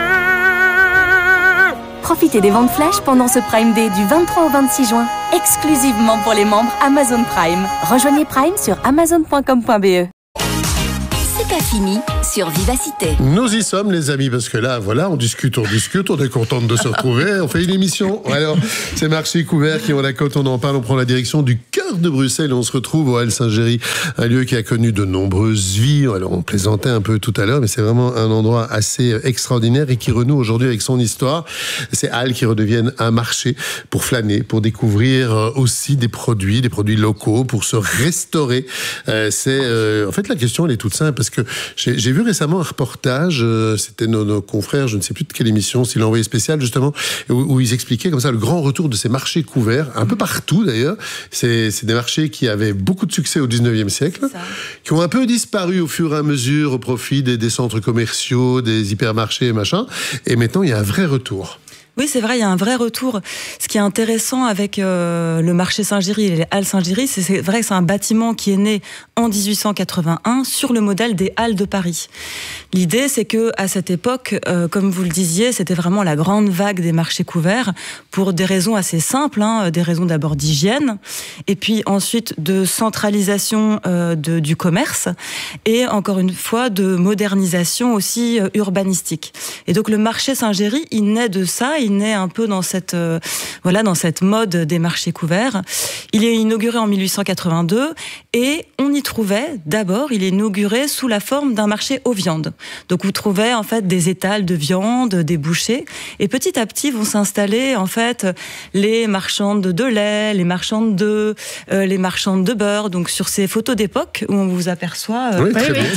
Speaker 9: Profitez des ventes flash pendant ce Prime Day du 23 au 26 juin, exclusivement pour les membres Amazon Prime. Rejoignez Prime sur amazon.com.be.
Speaker 1: C'est pas fini sur Vivacité.
Speaker 2: Nous y sommes, les amis, parce que là, voilà, on discute, on est contente de se retrouver, on fait une émission. Alors, c'est Marché Couvert qui ont la cote, on en parle, on prend la direction du cœur de Bruxelles, on se retrouve au Halles Saint-Géry, un lieu qui a connu de nombreuses vies. Alors, on plaisantait un peu tout à l'heure, mais c'est vraiment un endroit assez extraordinaire et qui renoue aujourd'hui avec son histoire. C'est Halles qui redeviennent un marché pour flâner, pour découvrir aussi des produits locaux, pour se restaurer. En fait, la question, elle est toute simple, parce que j'ai vu récemment un reportage, c'était nos confrères, je ne sais plus de quelle émission, c'est l'envoyé spécial justement, où ils expliquaient comme ça le grand retour de ces marchés couverts, un peu partout d'ailleurs. C'est des marchés qui avaient beaucoup de succès au 19e siècle, qui ont un peu disparu au fur et à mesure au profit des centres commerciaux, des hypermarchés et machin, et maintenant il y a un vrai retour.
Speaker 4: Oui, c'est vrai, il y a un vrai retour. Ce qui est intéressant avec le marché Saint-Géry et les Halles Saint-Géry, c'est vrai que c'est un bâtiment qui est né en 1881 sur le modèle des Halles de Paris. L'idée, c'est que à cette époque, comme vous le disiez, c'était vraiment la grande vague des marchés couverts pour des raisons assez simples, des raisons d'abord d'hygiène, et puis ensuite de centralisation du commerce, et encore une fois de modernisation aussi urbanistique. Et donc le marché Saint-Géry, il naît de ça. Il naît un peu dans cette mode des marchés couverts. Il est inauguré en 1882 et on y trouvait, d'abord, il est inauguré sous la forme d'un marché aux viandes. Donc vous trouvez en fait des étals de viande, des bouchers, et petit à petit vont s'installer en fait les marchandes de lait, les marchandes d'œufs, les marchandes de beurre. Donc sur ces photos d'époque où on vous aperçoit, on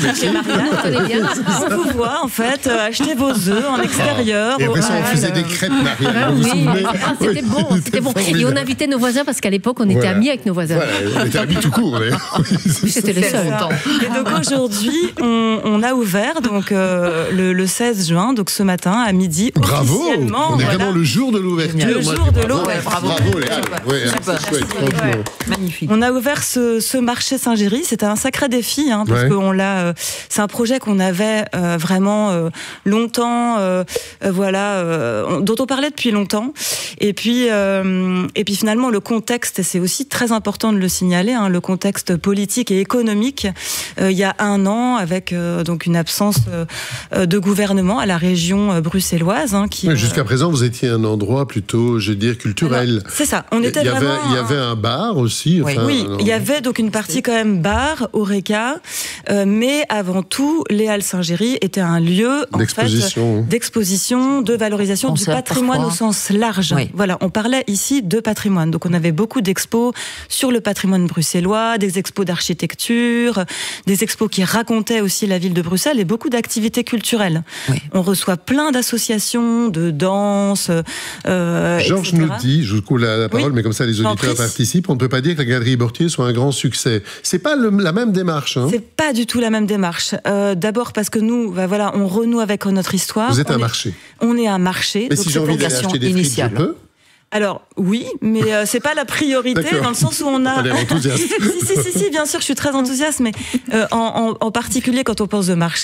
Speaker 4: vous voit en fait acheter vos œufs en extérieur.
Speaker 2: Et après ça, on faisait des crêpes.
Speaker 3: C'était bon. Et on invitait nos voisins parce qu'à l'époque, on était amis avec nos voisins.
Speaker 2: Voilà, on était amis tout court.
Speaker 3: C'était les seuls.
Speaker 4: Et donc aujourd'hui, on a ouvert donc le 16 juin, donc ce matin à midi.
Speaker 2: Bravo. On est vraiment le jour de l'ouverture.
Speaker 4: Le jour de l'ouverture.
Speaker 2: Bravo les Halles. C'est chouette, franchement.
Speaker 4: Magnifique. On a ouvert ce marché Saint-Géry. C'était un sacré défi parce qu'on l'a. C'est un projet qu'on avait vraiment longtemps. Dont on parlait depuis longtemps. Et puis finalement, le contexte, et c'est aussi très important de le signaler, le contexte politique et économique, il y a un an, avec donc une absence de gouvernement à la région bruxelloise.
Speaker 2: Jusqu'à présent, vous étiez un endroit plutôt, je veux dire, culturel.
Speaker 4: Alors, c'est ça. On était
Speaker 2: il y avait un bar aussi.
Speaker 4: Oui, il y avait donc une partie quand même bar, Horeca, mais avant tout, les Halles Saint-Géry étaient un lieu d'exposition, de valorisation du patrimoine patrimoine au sens large.
Speaker 12: Oui.
Speaker 4: Voilà, on parlait ici de patrimoine. Donc on avait beaucoup d'expos sur le patrimoine bruxellois, des expos d'architecture, des expos qui racontaient aussi la ville de Bruxelles et beaucoup d'activités culturelles.
Speaker 12: Oui.
Speaker 4: On reçoit plein d'associations, de danse,
Speaker 2: Georges
Speaker 4: etc.
Speaker 2: nous dit, je vous coupe la parole,
Speaker 4: Oui.
Speaker 2: mais comme ça les auditeurs participent, on ne peut pas dire que la Galerie Bortier soit un grand succès. C'est pas la même démarche. Hein.
Speaker 4: C'est pas du tout la même démarche. D'abord parce que nous, voilà, on renoue avec notre histoire.
Speaker 2: Vous êtes un marché.
Speaker 4: On est un marché.
Speaker 2: Mais
Speaker 4: donc
Speaker 2: si j'ai envie d'aller acheter des frites, je peux ?
Speaker 4: Alors oui, mais c'est pas la priorité dans le sens où on a.
Speaker 2: Elle est enthousiaste.
Speaker 4: si, bien sûr, je suis très enthousiaste, mais en particulier quand on pense au marché,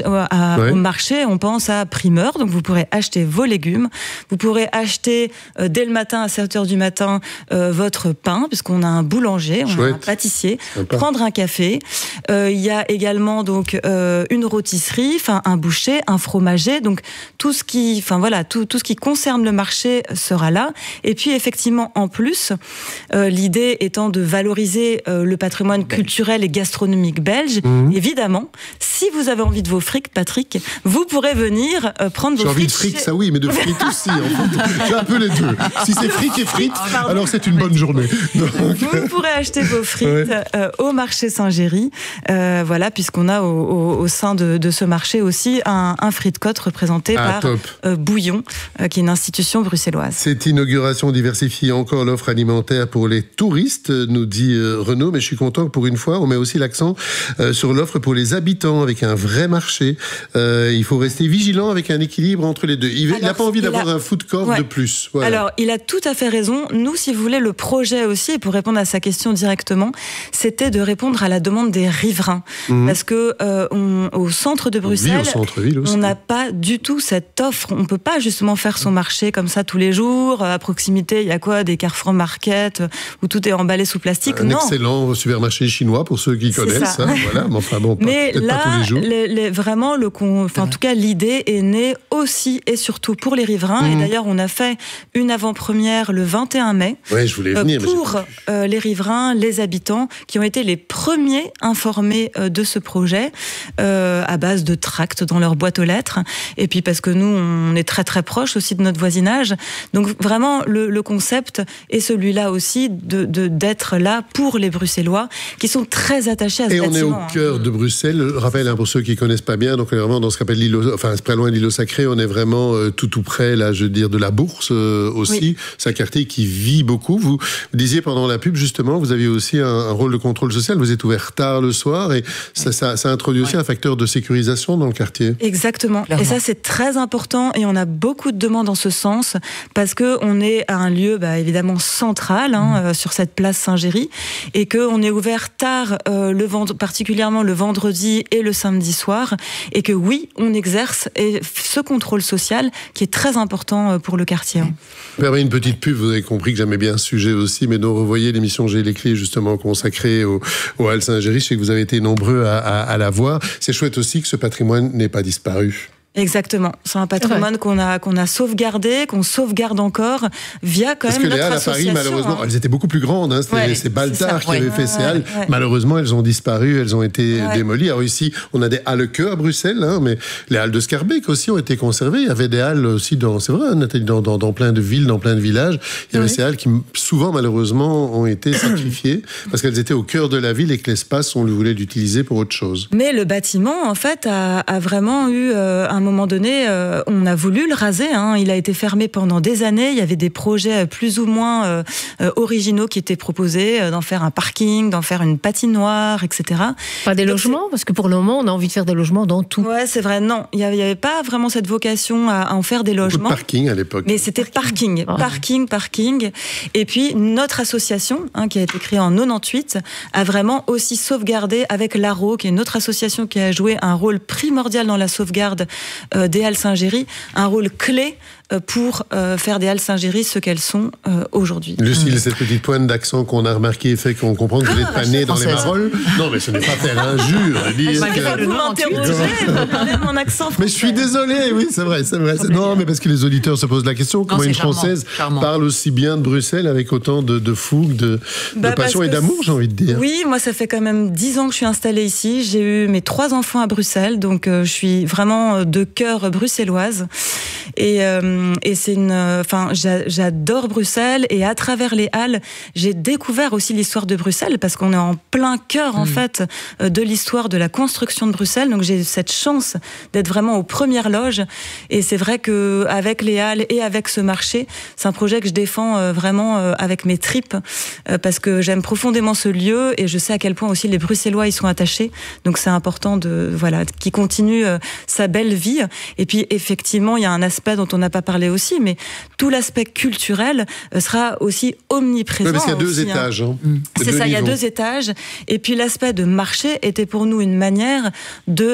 Speaker 4: on pense à primeur. Donc vous pourrez acheter vos légumes, vous pourrez acheter dès le matin à 7h du matin votre pain, puisqu'on a un boulanger, on a un pâtissier, prendre un café. Il y a également donc une rôtisserie, un boucher, un fromager. Donc tout ce qui concerne le marché sera là. Et puis effectivement, en plus, l'idée étant de valoriser le patrimoine culturel et gastronomique belge, évidemment, si vous avez envie de vos frites, Patrick, vous pourrez venir prendre vos frites.
Speaker 2: J'ai envie de frites, ça oui, mais de frites aussi. En fait. J'ai un peu les deux. Si c'est frites et frites, alors c'est une bonne journée. Donc...
Speaker 4: Vous pourrez acheter vos frites au marché Saint-Géry, voilà, puisqu'on a au sein de ce marché aussi un frite-côte représenté par Bouillon, qui est une institution bruxelloise.
Speaker 2: Cette inauguration diversifie encore l'offre alimentaire pour les touristes, nous dit Renaud, mais je suis content que pour une fois, on met aussi l'accent sur l'offre pour les habitants avec un vrai marché. Il faut rester vigilant avec un équilibre entre les deux. Il n'a pas envie d'avoir un food court de plus. Voilà.
Speaker 4: Alors, il a tout à fait raison. Nous, si vous voulez, le projet aussi, et pour répondre à sa question directement, c'était de répondre à la demande des riverains. Parce que au centre de Bruxelles, on n'a pas du tout cette offre. On ne peut pas justement faire son marché comme ça tous les jours, à proximité. Il y a quoi, des Carrefour Market où tout est emballé sous plastique?
Speaker 2: Un excellent supermarché chinois pour ceux qui connaissent. Voilà. Mais enfin bon,
Speaker 4: mais là,
Speaker 2: pas tous les jours.
Speaker 4: Vraiment, en tout cas, l'idée est née aussi et surtout pour les riverains. Et d'ailleurs, on a fait une avant-première le 21 mai.
Speaker 2: Ouais, je voulais venir,
Speaker 4: pour les riverains, les habitants qui ont été les premiers informés de ce projet à base de tracts dans leur boîte aux lettres. Et puis parce que nous, on est très très proche aussi de notre voisinage. Donc vraiment, le concept est celui-là aussi d'être là pour les Bruxellois qui sont très attachés à ce bâtiment.
Speaker 2: Et on est au cœur de Bruxelles. Je rappelle pour ceux qui ne connaissent pas bien, donc on est vraiment dans ce qu'on appelle l'îlot, enfin c'est pas loin de l'îlot sacré, on est vraiment tout près, là, je veux dire, de la Bourse aussi. Oui. C'est un quartier qui vit beaucoup. Vous disiez pendant la pub, justement, vous aviez aussi un rôle de contrôle social. Vous êtes ouvert tard le soir et ça introduit aussi un facteur de sécurisation dans le quartier.
Speaker 4: Exactement. Clairement. Et ça, c'est très important et on a beaucoup de demandes en ce sens parce qu'on est à un lieu évidemment central sur cette place Saint-Géry et qu'on est ouvert tard, particulièrement le vendredi et le samedi soir et que oui, on exerce ce contrôle social qui est très important pour le quartier.
Speaker 2: Permet une petite pub, vous avez compris que j'aimais bien ce sujet aussi, mais donc revoyez l'émission J'ai les clés justement consacrée au Halles Saint-Géry. Je sais que vous avez été nombreux à la voir. C'est chouette aussi que ce patrimoine n'ait pas disparu.
Speaker 4: Exactement. C'est un patrimoine qu'on a sauvegardé, qu'on sauvegarde encore via quand même notre association. Parce que les halles à Paris, malheureusement,
Speaker 2: elles étaient beaucoup plus grandes. C'est Baltard qui avait fait ces halles. Malheureusement, elles ont disparu, elles ont été démolies. Alors ici, on a des halles à Bruxelles, mais les halles de Schaerbeek aussi ont été conservées. Il y avait des halles aussi c'est vrai, Nathalie, dans plein de villes, dans plein de villages. Il y avait ces halles qui, souvent, malheureusement, ont été sacrifiées parce qu'elles étaient au cœur de la ville et que l'espace, on voulait l'utiliser pour autre chose.
Speaker 4: Mais le bâtiment, en fait, a vraiment eu un moment donné, on a voulu le raser. Il a été fermé pendant des années. Il y avait des projets plus ou moins originaux qui étaient proposés, d'en faire un parking, d'en faire une patinoire, etc.
Speaker 3: Pas des logements, parce que pour le moment, on a envie de faire des logements dans tout.
Speaker 4: Ouais, c'est vrai. Non, il n'y avait pas vraiment cette vocation à en faire des logements.
Speaker 2: Beaucoup de parking à l'époque.
Speaker 4: Mais c'était parking. Et puis, notre association, qui a été créée en 98, a vraiment aussi sauvegardé avec l'ARO, qui est une autre association qui a joué un rôle primordial dans la sauvegarde des Halles Saint-Géry, un rôle clé pour faire des Halles Saint-Géry ce qu'elles sont aujourd'hui.
Speaker 2: Lucille, cette petite pointe d'accent qu'on a remarqué fait qu'on comprend que vous n'êtes pas né dans les Marolles. Non, mais ce n'est pas telle injure.
Speaker 4: Vous m'interrogez, mon accent français.
Speaker 2: Mais je suis désolé, oui, c'est vrai. Non, mais parce que les auditeurs se posent la question, comment une Française parle aussi bien de Bruxelles avec autant de fougue, de passion et d'amour, j'ai envie de dire.
Speaker 4: Oui, moi, ça fait quand même 10 ans que je suis installée ici. J'ai eu mes 3 enfants à Bruxelles, donc je suis vraiment de cœur bruxelloise. Et c'est j'adore Bruxelles, et à travers les halles, j'ai découvert aussi l'histoire de Bruxelles, parce qu'on est en plein cœur, en fait, de l'histoire de la construction de Bruxelles. Donc j'ai cette chance d'être vraiment aux premières loges. Et c'est vrai que avec les halles et avec ce marché, c'est un projet que je défends vraiment avec mes tripes, parce que j'aime profondément ce lieu, et je sais à quel point aussi les Bruxellois y sont attachés. Donc c'est important qu'il continue sa belle vie. Et puis effectivement, il y a un aspect dont on n'a pas parlé aussi, mais tout l'aspect culturel sera aussi omniprésent.
Speaker 2: Oui, parce qu'il y a deux étages.
Speaker 4: C'est ça, il y a 2 étages. Et puis l'aspect de marché était pour nous une manière de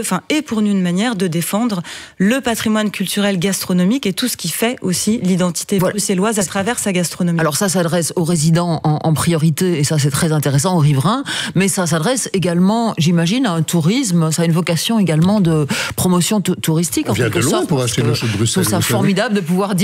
Speaker 4: défendre le patrimoine culturel gastronomique et tout ce qui fait aussi l'identité bruxelloise à travers sa gastronomie.
Speaker 12: Alors ça s'adresse aux résidents en priorité, et ça c'est très intéressant, aux riverains, mais ça s'adresse également, j'imagine, à un tourisme, ça a une vocation également de promotion touristique.
Speaker 2: On vient de loin pour acheter nos choux de Bruxelles.
Speaker 12: Je trouve ça formidable de pouvoir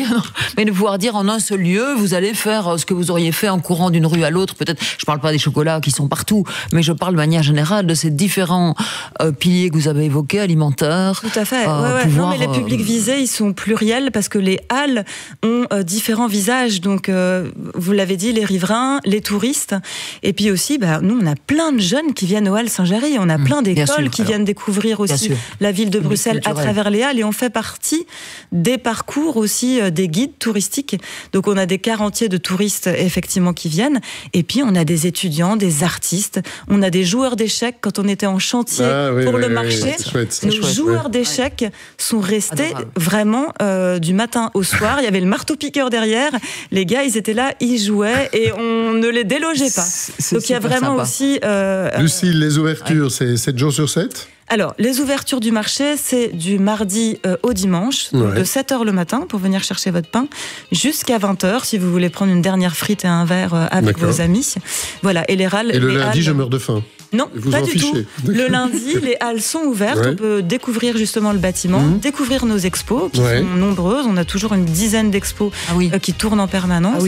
Speaker 12: dire en un seul lieu, vous allez faire ce que vous auriez fait en courant d'une rue à l'autre. Peut-être, je parle pas des chocolats qui sont partout, mais je parle de manière générale de ces différents piliers que vous avez évoqués, alimentaires.
Speaker 4: Tout à fait. Non, mais les publics visés, ils sont pluriels, parce que les halles ont différents visages. Donc, vous l'avez dit, les riverains, les touristes, et puis aussi, nous, on a plein de jeunes qui viennent aux halles Saint-Géry. On a plein d'écoles qui viennent découvrir aussi la ville de Bruxelles à travers les halles, et on fait partie des parcours aussi des guides touristiques. Donc, on a des quarantiers de touristes effectivement qui viennent, et puis on a des étudiants, des artistes, on a des joueurs d'échecs. Quand on était en chantier pour le marché, nos joueurs d'échecs sont restés vraiment du matin au soir. Il y avait le marteau-piqueur derrière, les gars ils étaient là, ils jouaient, et on ne les délogeait pas. Donc il y a vraiment aussi...
Speaker 2: Lucille, les ouvertures, c'est 7 jours sur 7 ?
Speaker 4: Alors, les ouvertures du marché, c'est du mardi au dimanche, de 7h le matin pour venir chercher votre pain, jusqu'à 20h si vous voulez prendre une dernière frite et un verre avec vos amis. Voilà. Et
Speaker 2: le lundi, je meurs de faim.
Speaker 4: Non, pas du tout. Le lundi, les halles sont ouvertes. On peut découvrir justement le bâtiment, découvrir nos expos qui sont nombreuses. On a toujours une dizaine d'expos qui tournent en permanence.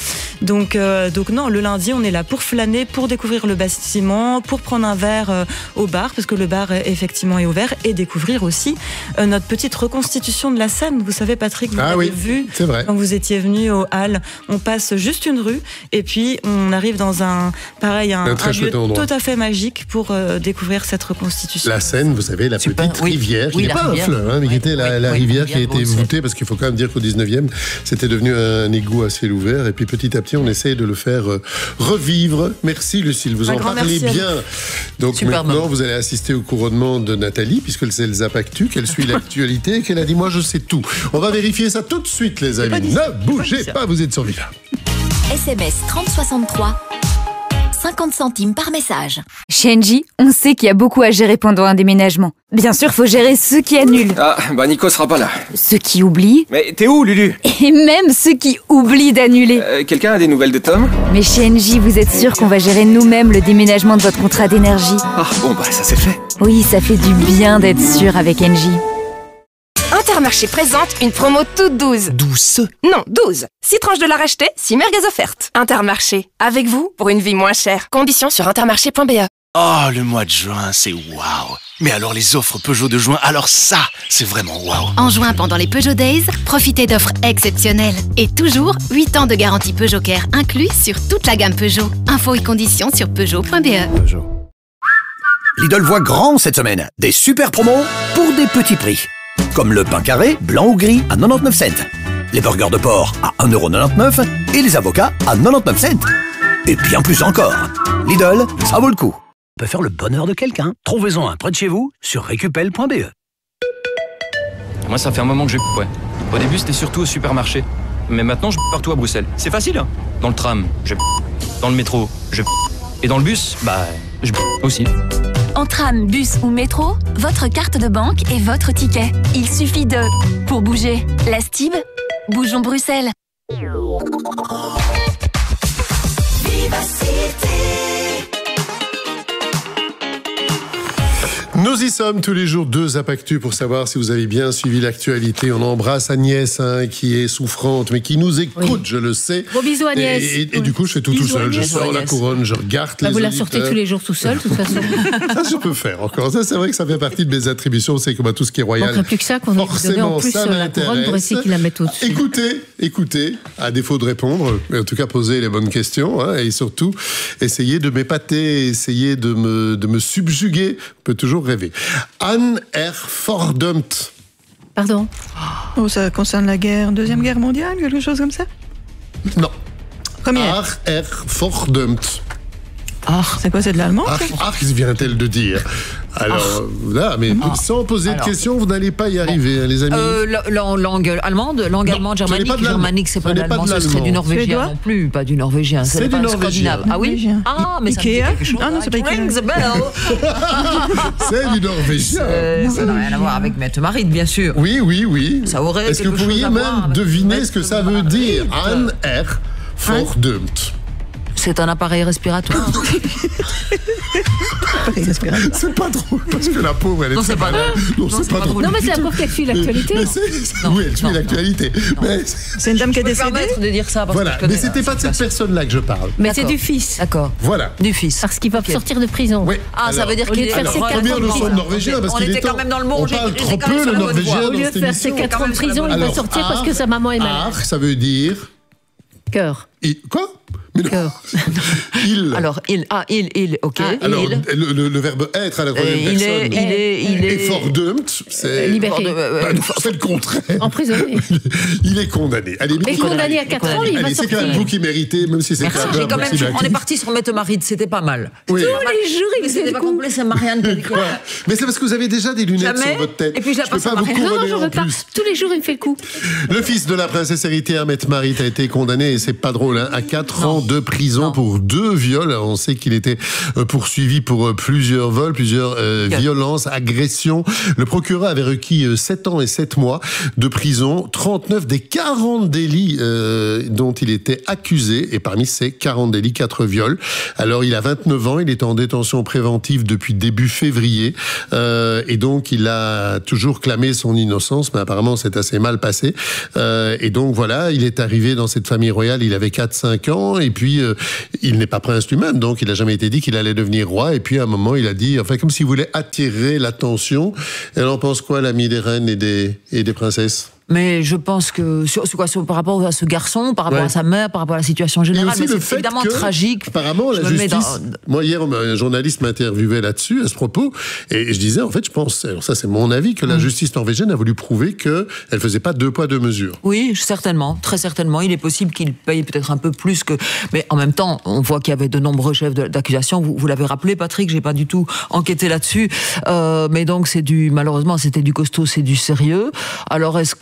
Speaker 4: Donc non, le lundi, on est là pour flâner, pour découvrir le bâtiment, pour prendre un verre au bar, parce que le bar effectivement est ouvert, et découvrir aussi notre petite reconstitution de la Seine. Vous savez, Patrick, vous l'avez vu quand vous étiez venu aux halles. On passe juste une rue, et puis on arrive dans un lieu tout à fait magique pour découvrir cette reconstitution.
Speaker 2: La Seine, vous savez, la petite rivière, qui n'est pas un fleuve, mais qui était la rivière qui a été voûtée, parce qu'il faut quand même dire qu'au 19e, c'était devenu un égout à ciel ouvert, et puis petit à petit, on essaye de le faire revivre. Merci Lucille, vous en parlez bien. Donc maintenant, vous allez assister au couronnement de Nathalie, puisque c'est le Zapactu, qu'elle suit l'actualité, et qu'elle a dit « Moi, je sais tout ». On va vérifier ça tout de suite, les amis. Ne bougez pas, vous êtes sur Viva.
Speaker 1: SMS 3063. 50 centimes par message.
Speaker 11: Chez Engie, on sait qu'il y a beaucoup à gérer pendant un déménagement. Bien sûr, faut gérer ceux qui annulent.
Speaker 23: Ah, Nico sera pas là.
Speaker 11: Ceux qui oublient.
Speaker 23: Mais t'es où, Lulu?
Speaker 11: Et même ceux qui oublient d'annuler.
Speaker 23: Quelqu'un a des nouvelles de Tom?
Speaker 11: Mais chez Engie, vous êtes sûr qu'on va gérer nous-mêmes le déménagement de votre contrat d'énergie?
Speaker 23: Ah, bon, ça c'est fait.
Speaker 11: Oui, ça fait du bien d'être sûr avec Engie.
Speaker 13: Intermarché présente une promo toute 12.
Speaker 8: 12?
Speaker 13: Non, 12. 6 tranches de la racheter, 6 merguez offertes. Intermarché, avec vous pour une vie moins chère. Conditions sur intermarché.be.
Speaker 8: Oh, le mois de juin, c'est waouh. Mais alors les offres Peugeot de juin, alors ça, c'est vraiment waouh.
Speaker 1: En juin, pendant les Peugeot Days, profitez d'offres exceptionnelles. Et toujours, 8 ans de garantie Peugeot Care inclus sur toute la gamme Peugeot. Infos et conditions sur Peugeot.be.
Speaker 7: Lidl voit grand cette semaine. Des super promos pour des petits prix. Comme le pain carré, blanc ou gris à 99 cents. Les burgers de porc à 1,99€ et les avocats à 99 cents. Et bien plus encore. Lidl, ça vaut le coup.
Speaker 16: Peut faire le bonheur de quelqu'un. Trouvez-en un près de chez vous sur récupel.be.
Speaker 24: Moi, ça fait un moment que je Au début, c'était surtout au supermarché. Mais maintenant, je partout à Bruxelles. C'est facile, hein. Dans le tram, je dans le métro, je et dans le bus, je aussi.
Speaker 9: En tram, bus ou métro, votre carte de banque est votre ticket. Il suffit de... Pour bouger, la Stib, bougeons Bruxelles.
Speaker 2: Nous y sommes tous les jours, 2 Zapactu pour savoir si vous avez bien suivi l'actualité. On embrasse Agnès, qui est souffrante, mais qui nous écoute, je le sais.
Speaker 3: Gros bisous Agnès.
Speaker 2: Et du coup, je fais tout seul. Je sors la couronne, je regarde les
Speaker 3: vous la
Speaker 2: auditeurs.
Speaker 3: sortez tous les jours tout seul, de toute façon.
Speaker 2: Ça, je peux faire encore. Ça, c'est vrai que ça fait partie de mes attributions. C'est comme tout ce qui est royal.
Speaker 3: Il ne plus que ça qu'on a donné en plus
Speaker 2: ça
Speaker 3: la couronne pour essayer qu'il la mette au-dessus.
Speaker 2: Écoutez, à défaut de répondre, mais en tout cas posez les bonnes questions, hein, et surtout, essayez de m'épater, essayez de me subjuguer. On peut toujours rêver. Anne R. Fordhumt.
Speaker 3: Pardon?
Speaker 14: Oh, ça concerne la Deuxième Guerre mondiale, quelque chose comme ça?
Speaker 2: Non.
Speaker 14: Première.
Speaker 2: R. Fordhumt.
Speaker 14: C'est quoi, c'est de l'allemand?
Speaker 2: Vient-elle de dire. Alors, là, mais sans poser de questions, vous n'allez pas y arriver, hein, les amis.
Speaker 12: Langue allemande, germanique, c'est pas l'allemand, ce serait du norvégien non plus, pas du norvégien.
Speaker 2: C'est du norvégien.
Speaker 12: Ah oui? Ah, mais
Speaker 14: Ikea?
Speaker 12: Ah non, c'est pas Ikea.
Speaker 2: C'est du norvégien.
Speaker 12: Ça n'a rien à voir avec Mette Marit, bien sûr.
Speaker 2: Oui.
Speaker 12: Ça aurait
Speaker 2: Est-ce que vous pourriez même deviner ce que ça veut dire? Anne R. Fordhumt.
Speaker 12: C'est un appareil respiratoire.
Speaker 2: C'est pas drôle, parce que la pauvre, elle est très malade. Non, c'est pas drôle.
Speaker 3: Non, mais c'est la pauvre qui suit l'actualité.
Speaker 2: Oui, elle suit l'actualité.
Speaker 14: C'est une dame qui est décédée.
Speaker 12: De dire ça
Speaker 2: voilà, mais c'était pas de cette personne-là que je parle.
Speaker 3: Mais c'est du fils.
Speaker 12: D'accord.
Speaker 2: Voilà.
Speaker 12: Du fils.
Speaker 3: Parce qu'il va sortir de prison.
Speaker 2: Oui.
Speaker 12: Ah, ça veut dire qu'il est
Speaker 2: première leçon de norvégien, parce qu'il est
Speaker 12: quand même dans le monde.
Speaker 2: On parle trop peu le norvégien
Speaker 3: Au lieu de faire ses 4 ans de prison, il va sortir parce que sa maman est malade.
Speaker 2: Ça veut dire...
Speaker 3: Cœur.
Speaker 2: Quoi? Cœur. Il.
Speaker 12: Alors, ok.
Speaker 2: Alors, le verbe être à la troisième personne. Et Fordhumt, c'est...
Speaker 3: Libéré.
Speaker 2: C'est le contraire.
Speaker 3: Emprisonné.
Speaker 2: Il est condamné. Allez,
Speaker 3: mais condamné à 4 ans, il va sortir.
Speaker 2: C'est quand même vous qui méritez, même si c'est
Speaker 12: Merci. On est parti sur Mette Marit, c'était pas mal.
Speaker 2: Oui.
Speaker 3: Tous les jours, il
Speaker 12: c'était pas complet, c'est Marianne.
Speaker 2: Mais c'est parce que vous avez déjà des lunettes sur votre tête.
Speaker 12: Et puis je la passe à
Speaker 2: Marianne.
Speaker 3: Non, j'en veux pas. Tous les jours, il me fait le coup.
Speaker 2: Le fils de la princesse héritière, Mette Marit, a été condamné, et c'est pas drôle, hein, à 4 ans de prison pour 2 viols. Alors, on sait qu'il était poursuivi pour plusieurs vols, plusieurs violences, agressions. Le procureur avait requis 7 ans et 7 mois de prison, 39 des 40 délits dont il était accusé, et parmi ces 40 délits, 4 viols. Alors, il a 29 ans, il est en détention préventive depuis début février, et donc il a toujours clamé son innocence, mais apparemment c'est assez mal passé. Et donc voilà, il est arrivé dans cette famille royale, il avait 4-5 ans, et puis il n'est pas prince lui-même, donc il n'a jamais été dit qu'il allait devenir roi, et puis à un moment il a dit, enfin comme s'il voulait attirer l'attention. Elle en pense quoi, l'ami des reines et des princesses?
Speaker 12: Mais je pense que par rapport à ce garçon, par rapport à sa mère, par rapport à la situation générale,
Speaker 2: mais
Speaker 12: c'est évidemment tragique.
Speaker 2: Apparemment, la justice. Moi hier, un journaliste m'interviewait là-dessus à ce propos, et je disais en fait, je pense, alors ça c'est mon avis, que la justice norvégienne a voulu prouver que elle faisait pas 2 poids 2 mesures.
Speaker 12: Oui, certainement, très certainement. Il est possible qu'il paye peut-être un peu plus que, mais en même temps, on voit qu'il y avait de nombreux chefs d'accusation. Vous l'avez rappelé, Patrick, j'ai pas du tout enquêté là-dessus, mais donc malheureusement, c'était du costaud, c'est du sérieux. Alors est-ce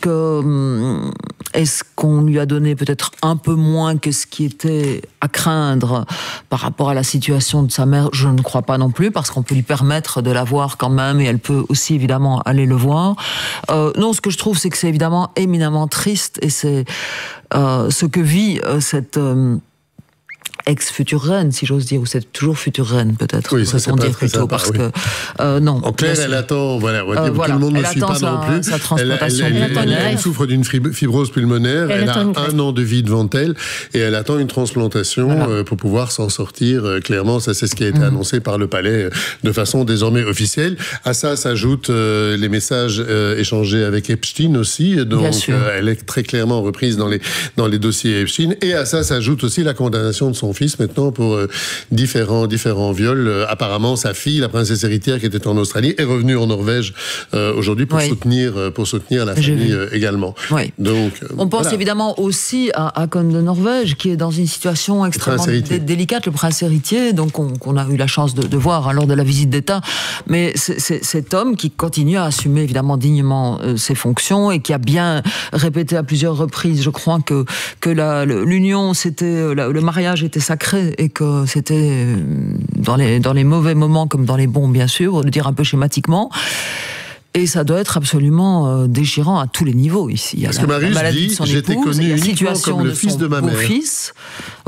Speaker 12: qu'on lui a donné peut-être un peu moins que ce qui était à craindre par rapport à la situation de sa mère? Je ne crois pas non plus, parce qu'on peut lui permettre de la voir quand même, et elle peut aussi évidemment aller le voir. Non, ce que je trouve, c'est que c'est évidemment éminemment triste, et c'est ce que vit cette... ex-future reine, si j'ose dire, ou c'est toujours future reine, peut-être.
Speaker 2: Oui, ça c'est pas
Speaker 12: dire plutôt, parce que non.
Speaker 2: En clair, elle attend, tout le monde ne suit pas non plus.
Speaker 12: Sa transplantation
Speaker 2: elle souffre d'une fibrose pulmonaire, elle a 1 an de vie devant elle, et elle attend une transplantation pour pouvoir s'en sortir. Clairement, ça c'est ce qui a été annoncé par le palais de façon désormais officielle. À ça s'ajoutent les messages échangés avec Epstein aussi, donc elle est très clairement reprise dans les dossiers Epstein, et à ça s'ajoute aussi la condamnation de son fils maintenant pour différents viols. Apparemment, sa fille, la princesse héritière qui était en Australie, est revenue en Norvège aujourd'hui pour soutenir la famille également.
Speaker 12: Oui.
Speaker 2: Donc,
Speaker 12: on pense évidemment aussi à Håkon de Norvège, qui est dans une situation extrêmement délicate, le prince héritier, donc qu'on a eu la chance de voir lors de la visite d'État. Mais c'est cet homme qui continue à assumer évidemment dignement ses fonctions, et qui a bien répété à plusieurs reprises, je crois, que l'union, c'était le mariage était sacré, et que c'était dans les mauvais moments comme dans les bons, bien sûr, pour le dire un peu schématiquement. Et ça doit être absolument déchirant à tous les niveaux ici.
Speaker 2: Parce que Marius dit, j'étais connu uniquement comme le fils de ma mère.
Speaker 12: Oui.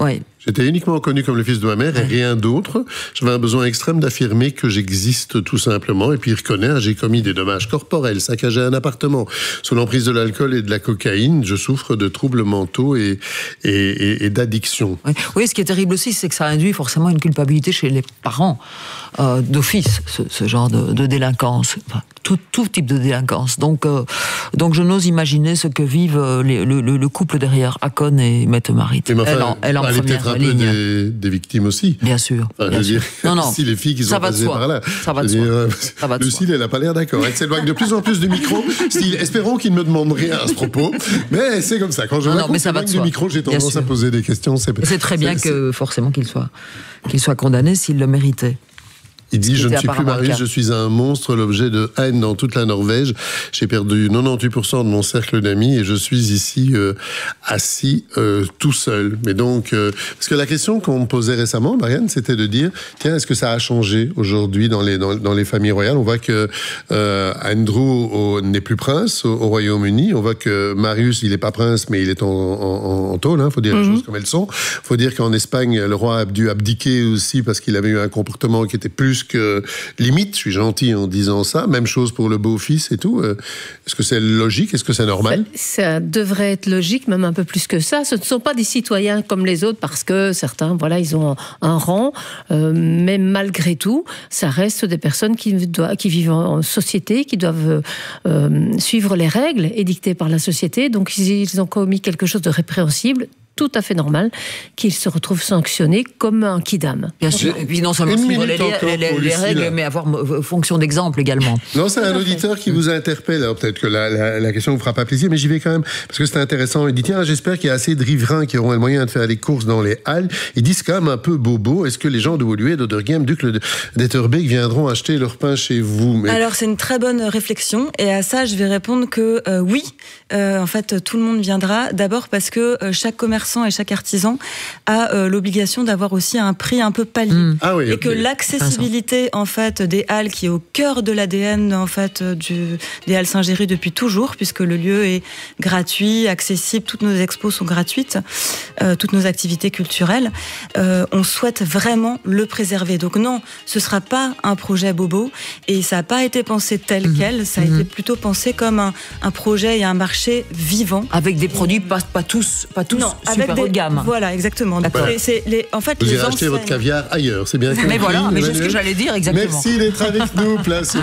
Speaker 2: J'étais uniquement connu comme le fils de ma mère et rien d'autre. J'avais un besoin extrême d'affirmer que j'existe tout simplement. Et puis il reconnaît, j'ai commis des dommages corporels, saccagé un appartement. Sous l'emprise de l'alcool et de la cocaïne, je souffre de troubles mentaux et d'addiction.
Speaker 12: Oui, ce qui est terrible aussi, c'est que ça induit forcément une culpabilité chez les parents d'office, ce genre de délinquance. Enfin, tout type de délinquance. Donc je n'ose imaginer ce que vivent le couple derrière Akon et Mette Marit. Elle en première
Speaker 2: peut-être un
Speaker 12: ligne.
Speaker 2: peu des victimes aussi.
Speaker 12: Bien sûr.
Speaker 2: Enfin,
Speaker 12: bien sûr.
Speaker 2: Non. Si les filles qui sont passées par là.
Speaker 12: Ça va de soi.
Speaker 2: Lucille, elle n'a pas l'air d'accord. Elle s'éloigne de plus en plus du micro. Espérons qu'il ne me demande rien à ce propos. Mais c'est comme ça. Quand je vois qu'on s'éloigne du micro, j'ai tendance à poser des questions.
Speaker 12: C'est très bien que forcément qu'il soit condamné s'il le méritait.
Speaker 2: Il dit, je ne suis plus Marius, je suis un monstre, l'objet de haine dans toute la Norvège. J'ai perdu 98% de mon cercle d'amis et je suis ici assis tout seul. Mais donc, parce que la question qu'on me posait récemment, Marianne, c'était de dire, tiens, est-ce que ça a changé aujourd'hui dans les familles royales? On voit que Andrew n'est plus prince au Royaume-Uni. On voit que Marius, il n'est pas prince, mais il est en tôle. Faut dire les choses comme elles sont. Faut dire qu'en Espagne, le roi a dû abdiquer aussi parce qu'il avait eu un comportement qui était plus que limite, je suis gentil en disant ça, même chose pour le beau-fils et tout. Est-ce que c'est logique? Est-ce que c'est normal?
Speaker 3: Ça devrait être logique, même un peu plus que ça. Ce ne sont pas des citoyens comme les autres parce que certains, voilà, ils ont un rang, mais malgré tout, ça reste des personnes qui vivent en société, qui doivent suivre les règles édictées par la société. Donc ils ont commis quelque chose de répréhensible, tout à fait normal, qu'ils se retrouvent sanctionnés comme un kidam.
Speaker 12: Bien sûr, et puis non seulement suivre les règles, mais avoir fonction d'exemple également.
Speaker 2: Non, c'est un auditeur qui vous interpelle. Alors peut-être que la question ne vous fera pas plaisir, mais j'y vais quand même, parce que c'est intéressant. Il dit, tiens, j'espère qu'il y a assez de riverains qui auront le moyen de faire des courses dans les halles. Ils disent quand même un peu bobo. Est-ce que les gens de Woluwe, d'Oderghem, d'Etterbeek viendront acheter leur pain chez vous?
Speaker 4: Alors c'est une très bonne réflexion, et à ça je vais répondre que oui, en fait tout le monde viendra, d'abord parce que chaque commerçant et chaque artisan a l'obligation d'avoir aussi un prix un peu palier.
Speaker 2: Ah oui,
Speaker 4: et que l'accessibilité en fait des halles, qui est au cœur de l'ADN en fait des Halles Saint-Géry depuis toujours, puisque le lieu est gratuit, accessible, toutes nos expos sont gratuites, toutes nos activités culturelles, on souhaite vraiment le préserver. Donc non, ce sera pas un projet bobo, et ça n'a pas été pensé tel quel, ça a été plutôt pensé comme un projet et un marché vivant.
Speaker 12: Avec des produits pas tous
Speaker 4: non,
Speaker 12: super haut de gamme.
Speaker 4: Voilà, exactement.
Speaker 2: Voilà.
Speaker 4: En fait,
Speaker 2: vous irez acheter votre caviar ailleurs, c'est bien compris.
Speaker 12: Mais voilà, mais c'est ce que j'allais dire exactement.
Speaker 2: Merci d'être avec nous, place